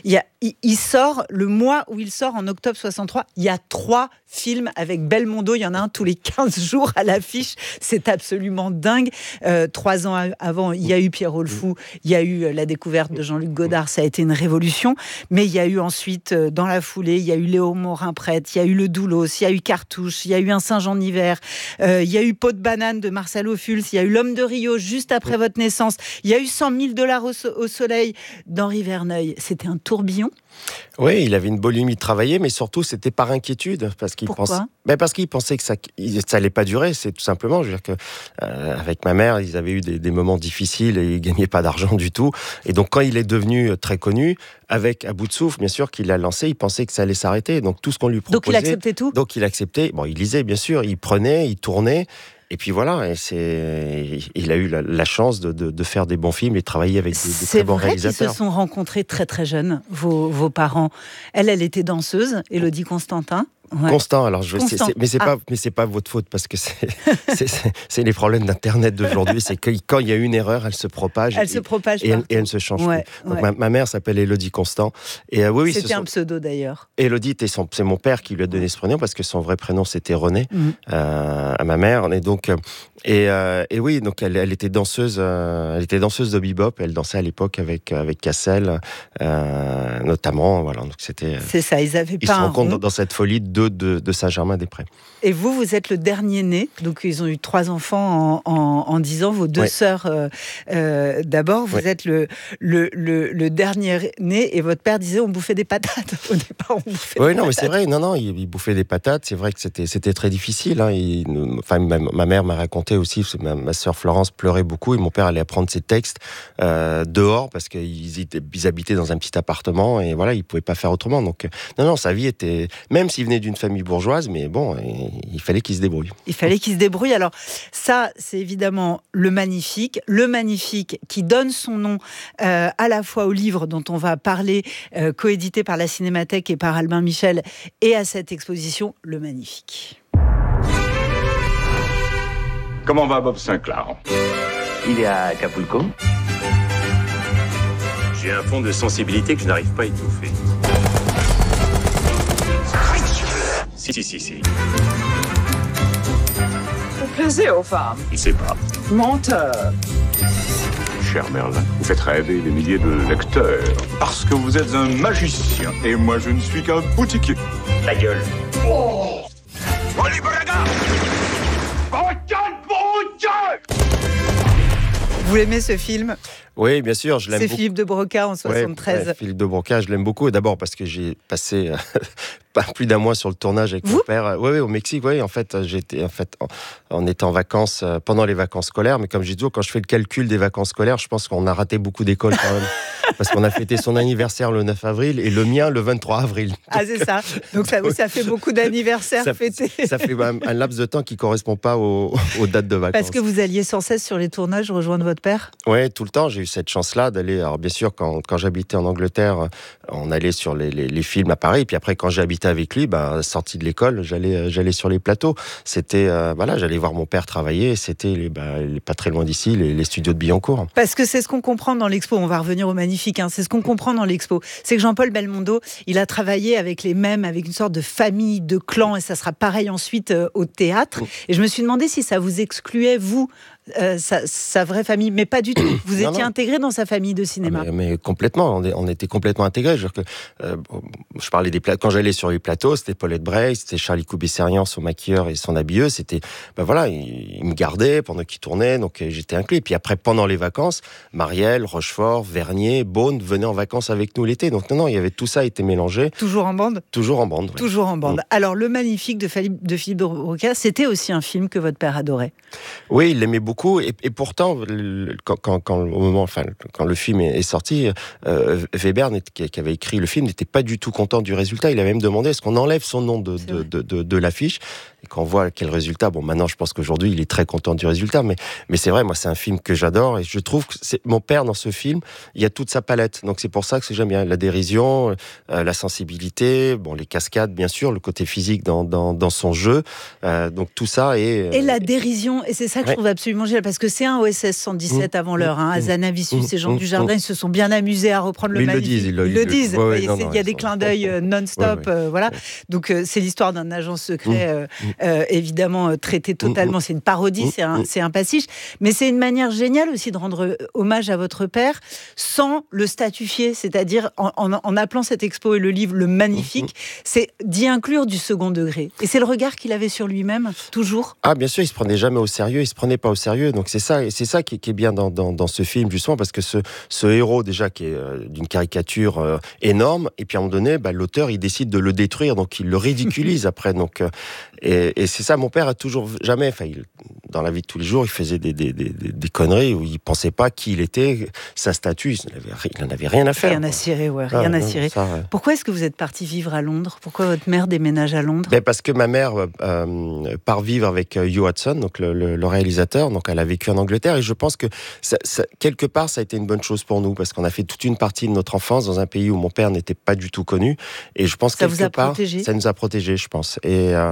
Il sort, le mois où il sort, en octobre 63, il y a 3 films avec Belmondo. Il y en a un tous les 15 jours à l'affiche. C'est absolument dingue. 3 ans avant, il y a eu Pierrot le Fou, il y a eu la découverte de Jean-Luc Godard, ça a été une révolution. Mais il y a eu ensuite, dans la foulée, il y a eu Léo Morin-Prête, il y a eu Le Doulos, il y a eu Cartouche, il y a eu Un Saint-Jean d'hiver, il y a eu Peau de banane de Marcelo Fulz, il y a eu L'Homme de Rio juste après votre naissance, il y a eu 100 000 $ au soleil d'Henri Verneuil. C'était un tourbillon. Oui, il avait une boulimie de travailler, mais surtout c'était par inquiétude, parce qu'il pensait que ça allait pas durer. C'est tout simplement, je veux dire que avec ma mère, ils avaient eu des moments difficiles et ils gagnaient pas d'argent du tout. Et donc quand il est devenu très connu, avec À bout de souffle, bien sûr qu'il l'a lancé, il pensait que ça allait s'arrêter. Donc tout ce qu'on lui proposait. Donc il acceptait tout. Donc il acceptait. Bon, il lisait bien sûr, il prenait, il tournait. Et puis voilà, il a eu la chance de faire des bons films et de travailler avec des très bons réalisateurs. C'est vrai qu'ils se sont rencontrés très très jeunes, vos parents. Elle était danseuse, Élodie Constantin. Ouais. Constant, alors mais c'est pas votre faute, parce que c'est les problèmes d'internet d'aujourd'hui, c'est que quand il y a une erreur, elle se propage et elle ne se change plus. Donc ma mère s'appelle Élodie Constant et c'était un pseudo d'ailleurs. Élodie, c'est mon père qui lui a donné ce prénom parce que son vrai prénom c'était René à ma mère, et donc oui, donc elle était danseuse de bebop, elle dansait à l'époque avec Cassel notamment, voilà, donc c'était. C'est ça, ils se rencontrent dans cette folie 2 de Saint-Germain-des-Prés. Et vous êtes le dernier né, donc ils ont eu 3 enfants en 10 ans, vos 2 sœurs d'abord, vous êtes le dernier né, et votre père disait on bouffait des patates au départ. Mais c'est vrai, il bouffait des patates, c'est vrai que c'était très difficile. Ma mère m'a raconté aussi, ma sœur Florence pleurait beaucoup, et mon père allait apprendre ses textes dehors, parce qu'ils habitaient dans un petit appartement, et voilà, il ne pouvait pas faire autrement. Donc, sa vie était, même s'il venait d'une famille bourgeoise, mais bon, il fallait qu'il se débrouille. Il fallait qu'il se débrouille. Alors ça, c'est évidemment le magnifique qui donne son nom à la fois au livre dont on va parler, coédité par la Cinémathèque et par Albin Michel, et à cette exposition, le magnifique. Comment va Bob Sinclair? Il est à Acapulco. J'ai un fond de sensibilité que je n'arrive pas à étouffer. Si. Vous plaisez aux femmes? Je ne sais pas. Menteur. Cher Merlin, vous faites rêver des milliers de lecteurs. Parce que vous êtes un magicien. Et moi, je ne suis qu'un boutiquier. Ta gueule. Oh! Vous aimez ce film ? Oui, bien sûr, je l'aime beaucoup. C'est Philippe de Broca en 73. Philippe de Broca, je l'aime beaucoup. D'abord parce que j'ai passé plus d'un mois sur le tournage avec mon père. Oui, au Mexique. Oui, en fait, on était en vacances pendant les vacances scolaires. Mais comme je dis toujours, quand je fais le calcul des vacances scolaires, je pense qu'on a raté beaucoup d'écoles quand même. Parce qu'on a fêté son anniversaire le 9 avril et le mien le 23 avril. Ah, c'est ça. Donc ça fait beaucoup d'anniversaires fêtés. Ça fait un laps de temps qui ne correspond pas aux dates de vacances. Parce que vous alliez sans cesse sur les tournages rejoindre votre père ? Oui, tout le temps. J'ai eu cette chance-là d'aller. Alors, bien sûr, quand j'habitais en Angleterre, on allait sur les films à Paris. Puis après, quand j'habitais avec lui, sorti de l'école, j'allais sur les plateaux. C'était, j'allais voir mon père travailler. C'était pas très loin d'ici, les studios de Billancourt. Parce que c'est ce qu'on comprend dans l'expo. On va revenir au magnifique. C'est ce qu'on comprend dans l'expo. C'est que Jean-Paul Belmondo, il a travaillé avec les mêmes, avec une sorte de famille, de clan, et ça sera pareil ensuite au théâtre. Et je me suis demandé si ça vous excluait, vous, sa vraie famille, mais pas du tout. Vous étiez intégré dans sa famille de cinéma. Mais complètement, on était complètement intégrés. Je parlais des plateaux. Quand j'allais sur les plateaux, c'était Paulette Breil, c'était Charlie Coubé-Serrian, son maquilleur et son habilleuse. C'était, il me gardait pendant qu'il tournait, donc j'étais inclus. Et puis après, pendant les vacances, Marielle, Rochefort, Vernier, Beaune venaient en vacances avec nous l'été. Donc non, il y avait tout ça été mélangé. Toujours en bande ? Toujours en bande. Oui. Toujours en bande. Alors, Le Magnifique de Philippe de Broca, c'était aussi un film que votre père adorait. Oui, il l'aimait beaucoup. Et pourtant, quand le film est sorti, Weber, qui avait écrit le film, n'était pas du tout content du résultat. Il a même demandé est-ce qu'on enlève son nom de l'affiche. Et quand on voit quel résultat, maintenant je pense qu'aujourd'hui il est très content du résultat, mais c'est vrai, moi c'est un film que j'adore et je trouve que mon père dans ce film, il y a toute sa palette. Donc c'est pour ça que j'aime bien la dérision, la sensibilité, les cascades bien sûr, le côté physique dans son jeu. Donc tout ça et la dérision, et c'est ça que je trouve absolument génial, parce que c'est un OSS 117 avant l'heure. Hazanavicius et Jean Dujardin, ils se sont bien amusés à reprendre le magnifique. Ils le disent. Il y a des clins d'œil non-stop. Voilà. Donc c'est l'histoire d'un agent secret. Évidemment traité totalement, c'est une parodie, c'est un pastiche, mais c'est une manière géniale aussi de rendre hommage à votre père sans le statufier, c'est-à-dire en appelant cette expo et le livre Le Magnifique, c'est d'y inclure du second degré. Et c'est le regard qu'il avait sur lui-même, toujours. Ah bien sûr, il se prenait jamais au sérieux, il se prenait pas au sérieux, donc c'est ça qui est bien dans ce film justement, parce que ce héros déjà qui est d'une caricature énorme, et puis à un moment donné, l'auteur il décide de le détruire, donc il le ridiculise après, donc et c'est ça, mon père a toujours jamais, dans la vie de tous les jours, il faisait des conneries où il pensait pas qui il était, sa statue, il n'en avait rien à faire. Rien à cirer, rien à cirer. Pourquoi est-ce que vous êtes parti vivre à Londres ? Pourquoi votre mère déménage à Londres ? Parce que ma mère part vivre avec Hugh Hudson, donc le réalisateur, donc elle a vécu en Angleterre, et je pense que quelque part ça a été une bonne chose pour nous, parce qu'on a fait toute une partie de notre enfance dans un pays où mon père n'était pas du tout connu, et je pense que quelque part ça nous a protégés, je pense.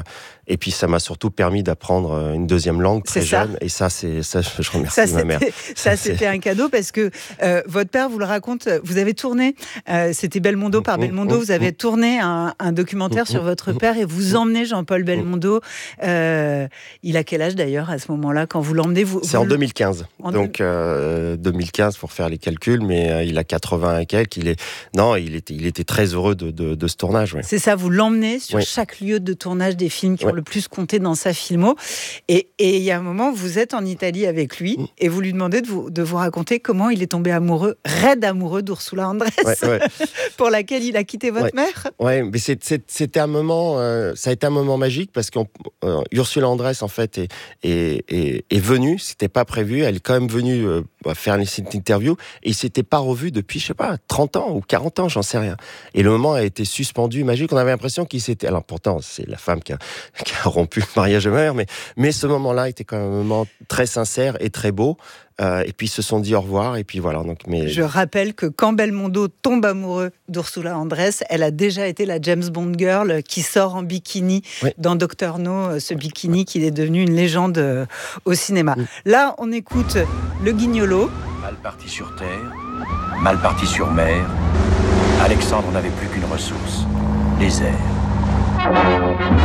Et puis, ça m'a surtout permis d'apprendre une deuxième langue très jeune. Et ça, je remercie ma mère. C'était un cadeau parce que votre père vous le raconte. Vous avez tourné, c'était Belmondo par Belmondo. Vous avez tourné un documentaire sur votre père et vous emmenez Jean-Paul Belmondo. Il a quel âge d'ailleurs à ce moment-là quand vous l'emmenez C'est en 2015. Donc 2015 pour faire les calculs, mais il a 80 et quelques. Il était très heureux de ce tournage. Ouais. C'est ça, vous l'emmenez sur chaque lieu de tournage des films qui ont le plus compté dans sa filmo. Et il y a un moment, vous êtes en Italie avec lui et vous lui demandez de vous raconter comment il est tombé raide amoureux d'Ursula Andress, pour laquelle il a quitté votre mère. Oui, mais c'était un moment, ça a été un moment magique parce qu'Ursula Andress en fait est venue, c'était pas prévu, elle est quand même venue faire cette interview et il s'était pas revu depuis, je sais pas, 30 ans ou 40 ans, j'en sais rien. Et le moment a été suspendu, magique, on avait l'impression qu'il s'était... Alors pourtant, c'est la femme qui a rompu le mariage de ma mère, mais ce moment-là était quand même un moment très sincère et très beau. Et puis ils se sont dit au revoir et puis voilà. Je rappelle que quand Belmondo tombe amoureux d'Ursula Andress, elle a déjà été la James Bond girl qui sort en bikini dans Dr No, ce bikini qui est devenu une légende au cinéma. Là, on écoute Le Guignolo. Mal parti sur terre, mal parti sur mer, Alexandre n'avait plus qu'une ressource, les airs.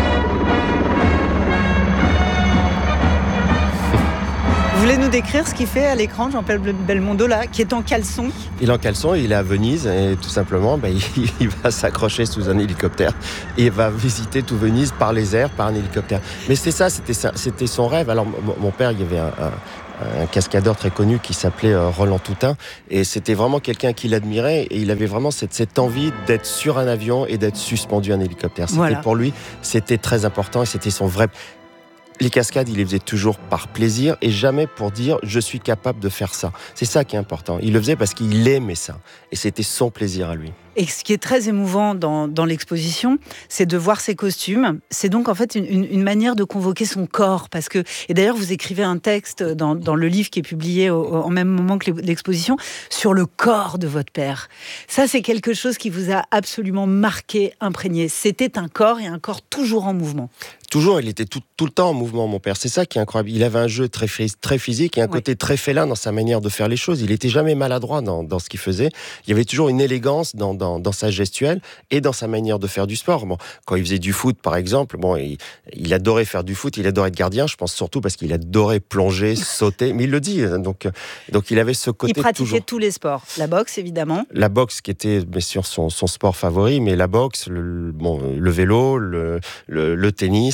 Vous voulez nous décrire ce qu'il fait à l'écran, Jean-Paul Belmondo, là, qui est en caleçon ? Il est en caleçon, il est à Venise et tout simplement, il va s'accrocher sous un hélicoptère et va visiter tout Venise par les airs, par un hélicoptère. Mais c'était son rêve. Alors mon père, il y avait un cascadeur très connu qui s'appelait Roland Toutain et c'était vraiment quelqu'un qu'il admirait et il avait vraiment cette envie d'être sur un avion et d'être suspendu à un hélicoptère. Pour lui, c'était très important et c'était son vrai... Les cascades, il les faisait toujours par plaisir et jamais pour dire « je suis capable de faire ça ». C'est ça qui est important. Il le faisait parce qu'il aimait ça. Et c'était son plaisir à lui. Et ce qui est très émouvant dans l'exposition, c'est de voir ses costumes. C'est donc en fait une manière de convoquer son corps. Et d'ailleurs, vous écrivez un texte dans le livre qui est publié en même moment que l'exposition sur le corps de votre père. Ça, c'est quelque chose qui vous a absolument marqué, imprégné. C'était un corps et un corps toujours en mouvement. Toujours, il était tout le temps en mouvement, mon père. C'est ça qui est incroyable. Il avait un jeu très physique et un côté très félin dans sa manière de faire les choses. Il n'était jamais maladroit dans ce qu'il faisait. Il y avait toujours une élégance dans sa gestuelle et dans sa manière de faire du sport. Bon, quand il faisait du foot, par exemple, il adorait faire du foot, il adorait être gardien, je pense surtout parce qu'il adorait plonger, sauter. Mais il le dit, donc il avait ce côté toujours... Il pratiquait tous les sports. La boxe, évidemment. La boxe qui était, bien sûr, son sport favori, mais la boxe, le vélo, le tennis...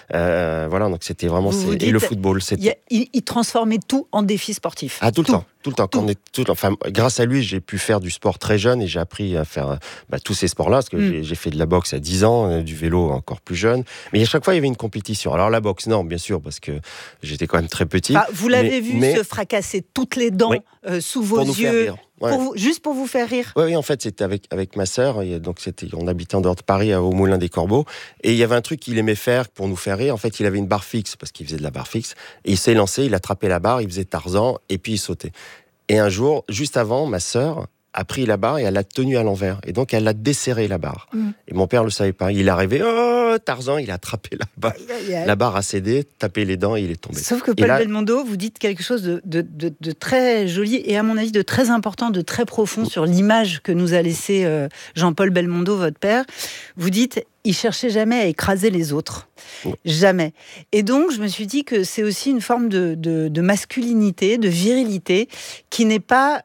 voilà, donc c'était vraiment... et le football. Il transformait tout en défi sportif. Ah, tout le temps. Enfin, grâce à lui, j'ai pu faire du sport très jeune et j'ai appris à faire tous ces sports-là, parce que j'ai fait de la boxe à 10 ans, du vélo encore plus jeune. Mais à chaque fois, il y avait une compétition. Alors la boxe, non, bien sûr, parce que j'étais quand même très petit. Vous l'avez vu se fracasser toutes les dents sous vos yeux. Juste pour vous faire rire. Oui, en fait, c'était avec ma sœur. On habitait en dehors de Paris, au Moulin des Corbeaux. Et il y avait un truc qu'il aimait faire pour nous faire rire. En fait, il avait une barre fixe, parce qu'il faisait de la barre fixe. Et il s'est lancé, il attrapait la barre, il faisait Tarzan, et puis il sautait. Et un jour, juste avant, ma sœur a pris la barre et elle l'a tenue à l'envers. Et donc, elle a desserré la barre. Et mon père ne le savait pas. Il est arrivé, Tarzan, il a attrapé la barre. La barre a cédé, tapé les dents et il est tombé. Sauf que Paul Belmondo, vous dites quelque chose de très joli et à mon avis de très important, de très profond sur l'image que nous a laissé Jean-Paul Belmondo, votre père. Vous dites, il cherchait jamais à écraser les autres. Jamais. Et donc, je me suis dit que c'est aussi une forme de masculinité, de virilité, qui n'est pas,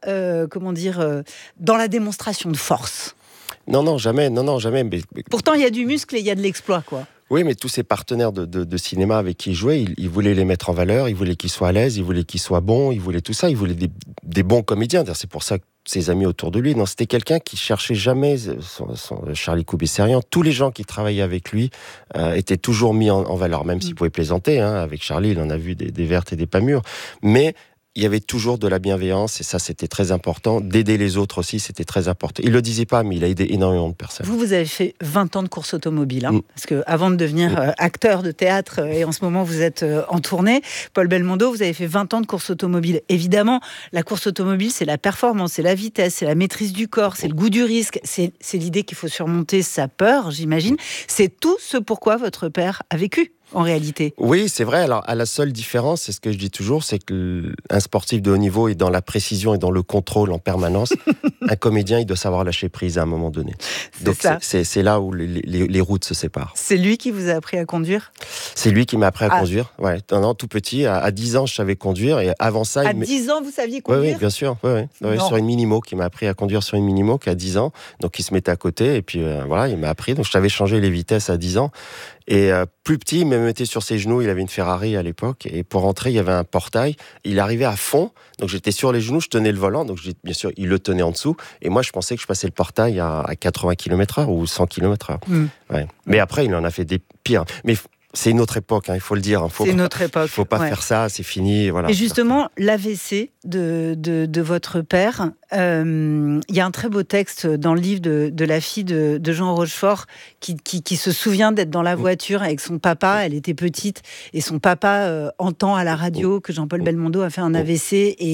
dans la démonstration de force. Non, jamais. Mais... Pourtant, il y a du muscle et il y a de l'exploit, quoi. Oui, mais tous ces partenaires de cinéma avec qui il jouait, il voulait les mettre en valeur, il voulait qu'ils soient à l'aise, il voulait qu'ils soient bons, il voulait tout ça, il voulait des bons comédiens. C'est pour ça que ses amis autour de lui. Non, c'était quelqu'un qui cherchait jamais Charlie Coubesserian. Tous les gens qui travaillaient avec lui étaient toujours mis en valeur, même s'il pouvait plaisanter. Avec Charlie, il en a vu des vertes et des pas mûres. Mais il y avait toujours de la bienveillance et ça, c'était très important. D'aider les autres aussi, c'était très important. Il le disait pas, mais il a aidé énormément de personnes. Vous avez fait 20 ans de course automobile, parce que avant de devenir acteur de théâtre, et en ce moment vous êtes en tournée, Paul Belmondo, vous avez fait 20 ans de course automobile. Évidemment, la course automobile, c'est la performance, c'est la vitesse, c'est la maîtrise du corps, c'est le goût du risque, c'est l'idée qu'il faut surmonter sa peur, j'imagine. C'est tout ce pourquoi votre père a vécu. en réalité. Oui, c'est vrai. Alors, à la seule différence, c'est ce que je dis toujours, c'est qu'un sportif de haut niveau est dans la précision et dans le contrôle en permanence. Un comédien, il doit savoir lâcher prise à un moment donné. Donc, c'est là où les routes se séparent. C'est lui qui vous a appris à conduire ? C'est lui qui m'a appris à conduire. Ouais. Non, tout petit, à 10 ans, je savais conduire. Et avant ça... À 10 ans, vous saviez conduire ? Oui, bien sûr. Ouais, sur une Minimo, qui m'a appris à conduire sur une Minimo, qui a 10 ans. Donc, il se mettait à côté. Et puis, voilà, il m'a appris. Donc, je savais changer les vitesses à 10 ans. Et plus petit, il me mettait sur ses genoux. Il avait une Ferrari à l'époque. Et pour rentrer, il y avait un portail. Il arrivait à fond. Donc, j'étais sur les genoux, je tenais le volant. Donc, bien sûr, il le tenait en dessous. Et moi, je pensais que je passais le portail à 80 km/h ou 100 km/h. Ouais. Mais après, il en a fait des pires. Mais c'est une autre époque, il faut le dire. C'est une autre époque. Il ne faut pas faire ça, c'est fini. Voilà. Et justement, l'AVC de votre père, il y a un très beau texte dans le livre de la fille de Jean Rochefort qui se souvient d'être dans la voiture avec son papa. Elle était petite et son papa entend à la radio que Jean-Paul Belmondo a fait un AVC et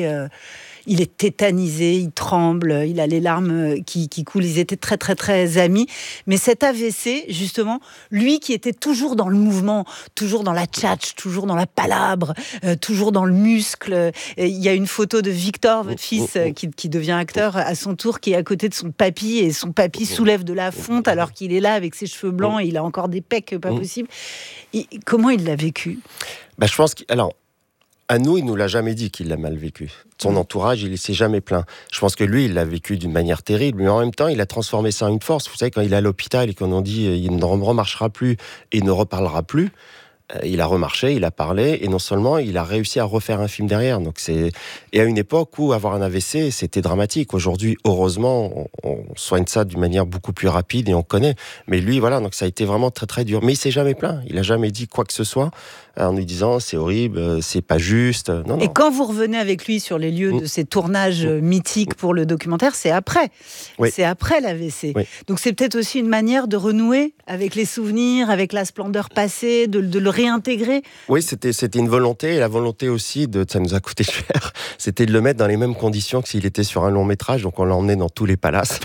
il est tétanisé, il tremble, il a les larmes qui coulent. Ils étaient très, très, très amis. Mais cet AVC, justement, lui qui était toujours dans le mouvement, toujours dans la tchatch, toujours dans la palabre, toujours dans le muscle. Il y a une photo de Victor, votre fils, qui devient acteur à son tour, qui est à côté de son papy, et son papy soulève de la fonte alors qu'il est là avec ses cheveux blancs et il a encore des pecs pas possible. Comment il l'a vécu ? Je pense alors, à nous, il nous l'a jamais dit qu'il l'a mal vécu. Son entourage, il s'est jamais plaint. Je pense que lui, il l'a vécu d'une manière terrible, mais en même temps, il a transformé ça en une force. Vous savez, quand il est à l'hôpital et qu'on en dit il ne remarchera plus et il ne reparlera plus, il a remarché, il a parlé, et non seulement il a réussi à refaire un film derrière. Donc et à une époque où avoir un AVC, c'était dramatique. Aujourd'hui, heureusement, on soigne ça d'une manière beaucoup plus rapide et on connaît. Mais lui, voilà, donc ça a été vraiment très très dur. Mais il s'est jamais plaint. Il a jamais dit quoi que ce soit en lui disant c'est horrible, c'est pas juste. Non. Et quand vous revenez avec lui sur les lieux de ces tournages mythiques pour le documentaire, c'est après. Oui. C'est après l'AVC. Oui. Donc c'est peut-être aussi une manière de renouer avec les souvenirs, avec la splendeur passée, de le réintégrer. Oui, c'était une volonté, et la volonté aussi, ça nous a coûté cher, c'était de le mettre dans les mêmes conditions que s'il était sur un long métrage, donc on l'a emmené dans tous les palaces.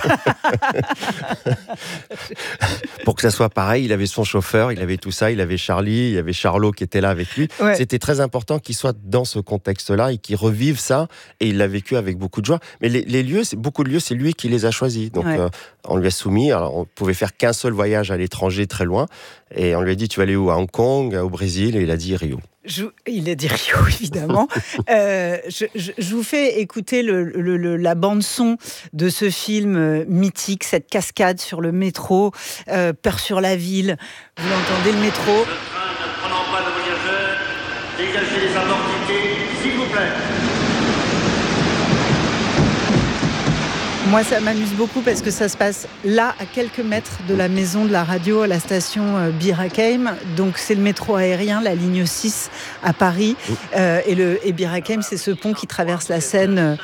Pour que ça soit pareil, il avait son chauffeur, il avait tout ça, il avait Charlie, il y avait Charlot qui était là avec lui. Ouais. C'était très important qu'il soit dans ce contexte-là et qu'il revive ça, et il l'a vécu avec beaucoup de joie. Mais les lieux, beaucoup de lieux, c'est lui qui les a choisis. Donc on lui a soumis, alors on pouvait faire qu'un seul voyage à l'étranger très loin, et on lui a dit tu vas aller où ? À Hong Kong, au Brésil, et il a dit Rio. Il a dit Rio, évidemment. Je vous fais écouter la bande-son de ce film mythique, cette cascade sur le métro, Peur sur la ville. Vous l'entendez, le métro. Le train ne prenant pas de voyageurs, dégagez les abords s'il vous plaît. Moi, ça m'amuse beaucoup parce que ça se passe là, à quelques mètres de la maison de la radio, à la station Bir Hakeim. Donc, c'est le métro aérien, la ligne 6 à Paris. Et Bir Hakeim, c'est ce pont qui traverse la Seine.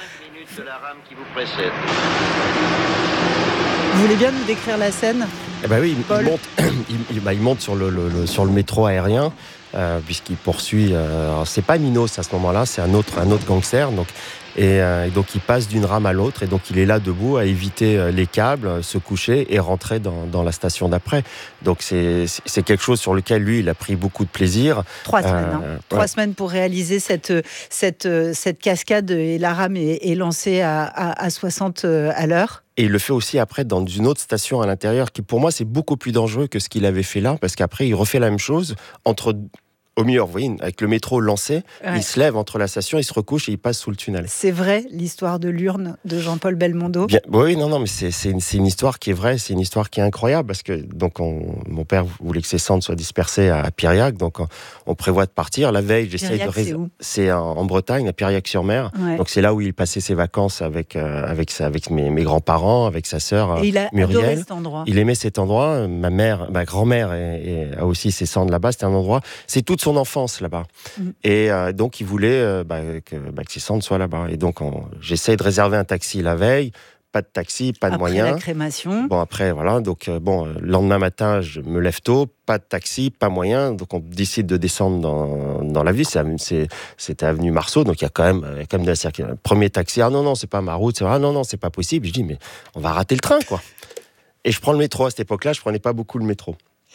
Vous voulez bien nous décrire la scène ? Oui, il monte sur le métro aérien. Puisqu'il poursuit, c'est pas Minos à ce moment-là, c'est un autre gangster, et donc il passe d'une rame à l'autre, et donc il est là debout à éviter les câbles, se coucher et rentrer dans la station d'après. Donc c'est quelque chose sur lequel lui il a pris beaucoup de plaisir. 3 semaines, 3 semaines pour réaliser cette cascade, et la rame est lancée à 60 à l'heure. Et il le fait aussi après dans une autre station à l'intérieur, qui pour moi c'est beaucoup plus dangereux que ce qu'il avait fait là, parce qu'après il refait la même chose au milieu, vous voyez, avec le métro lancé, il se lève entre la station, il se recouche et il passe sous le tunnel. C'est vrai, l'histoire de l'urne de Jean-Paul Belmondo ? Oui, mais c'est une histoire qui est vraie, c'est une histoire qui est incroyable, parce que donc mon père voulait que ses cendres soient dispersées à Piriac, donc on prévoit de partir. La veille, j'essaye de c'est où ? C'est en Bretagne, à Piriac-sur-Mer. Ouais. Donc c'est là où il passait ses vacances avec mes grands-parents, avec sa sœur Muriel. Et il a adoré cet endroit. Il aimait cet endroit. Ma grand-mère a aussi ses cendres là-bas. C'était un endroit. C'est toute son enfance là-bas. Et donc il voulait que ses cendres soient là-bas. Et donc j'essaye de réserver un taxi la veille. Pas de taxi, pas de moyens. Après la crémation. Bon, après, voilà. Donc, le lendemain matin, je me lève tôt. Pas de taxi, pas moyen. Donc, on décide de descendre dans la ville. C'était avenue Marceau. Donc, il y a quand même de la circulation. Premier taxi. Ah non, c'est pas ma route. Non, c'est pas possible. Je dis, mais on va rater le train, quoi. Et je prends le métro. À cette époque-là, je prenais pas beaucoup le métro.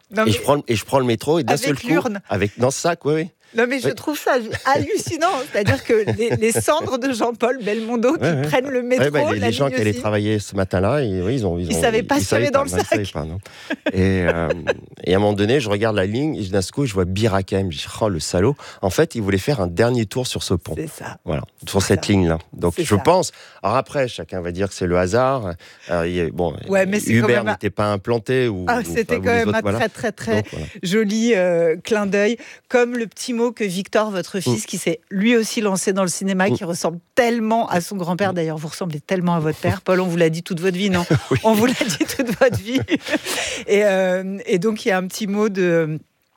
Et je prends le métro et d'un seul coup, dans ce sac, oui. Non, mais je trouve ça hallucinant. C'est-à-dire que les cendres de Jean-Paul Belmondo qui prennent le métro. Les gens qui allaient travailler ce matin-là, ils ne savaient pas ce qu'il y avait dans le sac. Et à un moment donné, je regarde la ligne et d'un coup, je vois Birakem. Je dis, oh, le salaud. En fait, il voulait faire un dernier tour sur ce pont. C'est ça. Voilà, sur cette ligne-là. Donc, je pense. Alors après, chacun va dire que c'est le hasard. Uber n'était pas implanté. C'était quand même un très joli clin d'œil. Comme le petit mot que Victor, votre fils, qui s'est lui aussi lancé dans le cinéma, qui ressemble tellement à son grand-père. D'ailleurs, vous ressemblez tellement à votre père. Paul, on vous l'a dit toute votre vie, non? Oui. On vous l'a dit toute votre vie. Et donc, il y a un petit mot de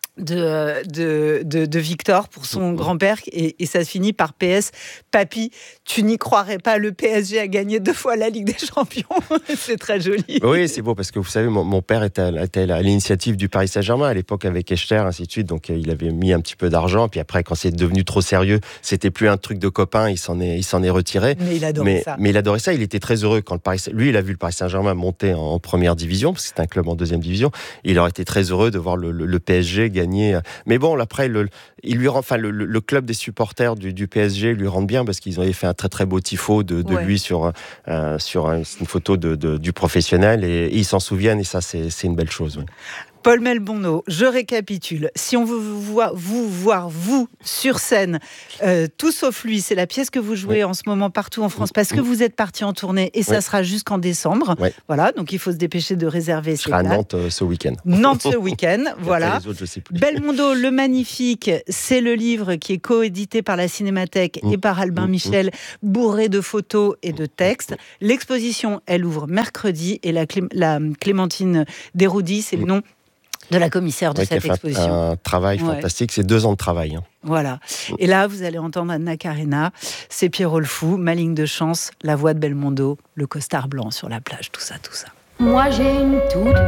Victor pour son grand-père et ça se finit par PS. Papy, tu n'y croirais pas, le PSG a gagné 2 fois la Ligue des Champions. C'est très joli. Oui, c'est beau parce que vous savez, mon père était à l'initiative du Paris Saint-Germain à l'époque avec Echter, ainsi de suite. Donc il avait mis un petit peu d'argent. Puis après, quand c'est devenu trop sérieux, c'était plus un truc de copain. Il s'en est retiré. Mais il adorait ça. Mais il adorait ça. Il était très heureux quand lui, il a vu le Paris Saint-Germain monter en première division parce que c'était un club en deuxième division. Il aurait été très heureux de voir le PSG gagner. Mais bon, après, le club des supporters du PSG lui rend bien parce qu'ils avaient fait un très très beau tifo de lui sur une photo du professionnel et ils s'en souviennent et ça c'est une belle chose. Oui. Paul Belmondo, je récapitule. Si on veut vous voir sur scène, tout sauf lui, c'est la pièce que vous jouez en ce moment partout en France parce que vous êtes parti en tournée et ça sera jusqu'en décembre. Oui. Voilà, donc il faut se dépêcher de réserver. Je serai à Nantes ce week-end. Nantes ce week-end, voilà. Les autres, je sais plus. Belmondo, le Magnifique, c'est le livre qui est coédité par la Cinémathèque et par Albin Michel, bourré de photos et de textes. L'exposition, elle ouvre mercredi et la Clémentine Desroudis, c'est le nom de la commissaire de cette exposition. Un travail fantastique, c'est 2 ans de travail. Voilà. Et là, vous allez entendre Anna Karena, c'est Pierrot le Fou, Ma ligne de chance, la voix de Belmondo, le costard blanc sur la plage, tout ça. Moi, j'ai une toute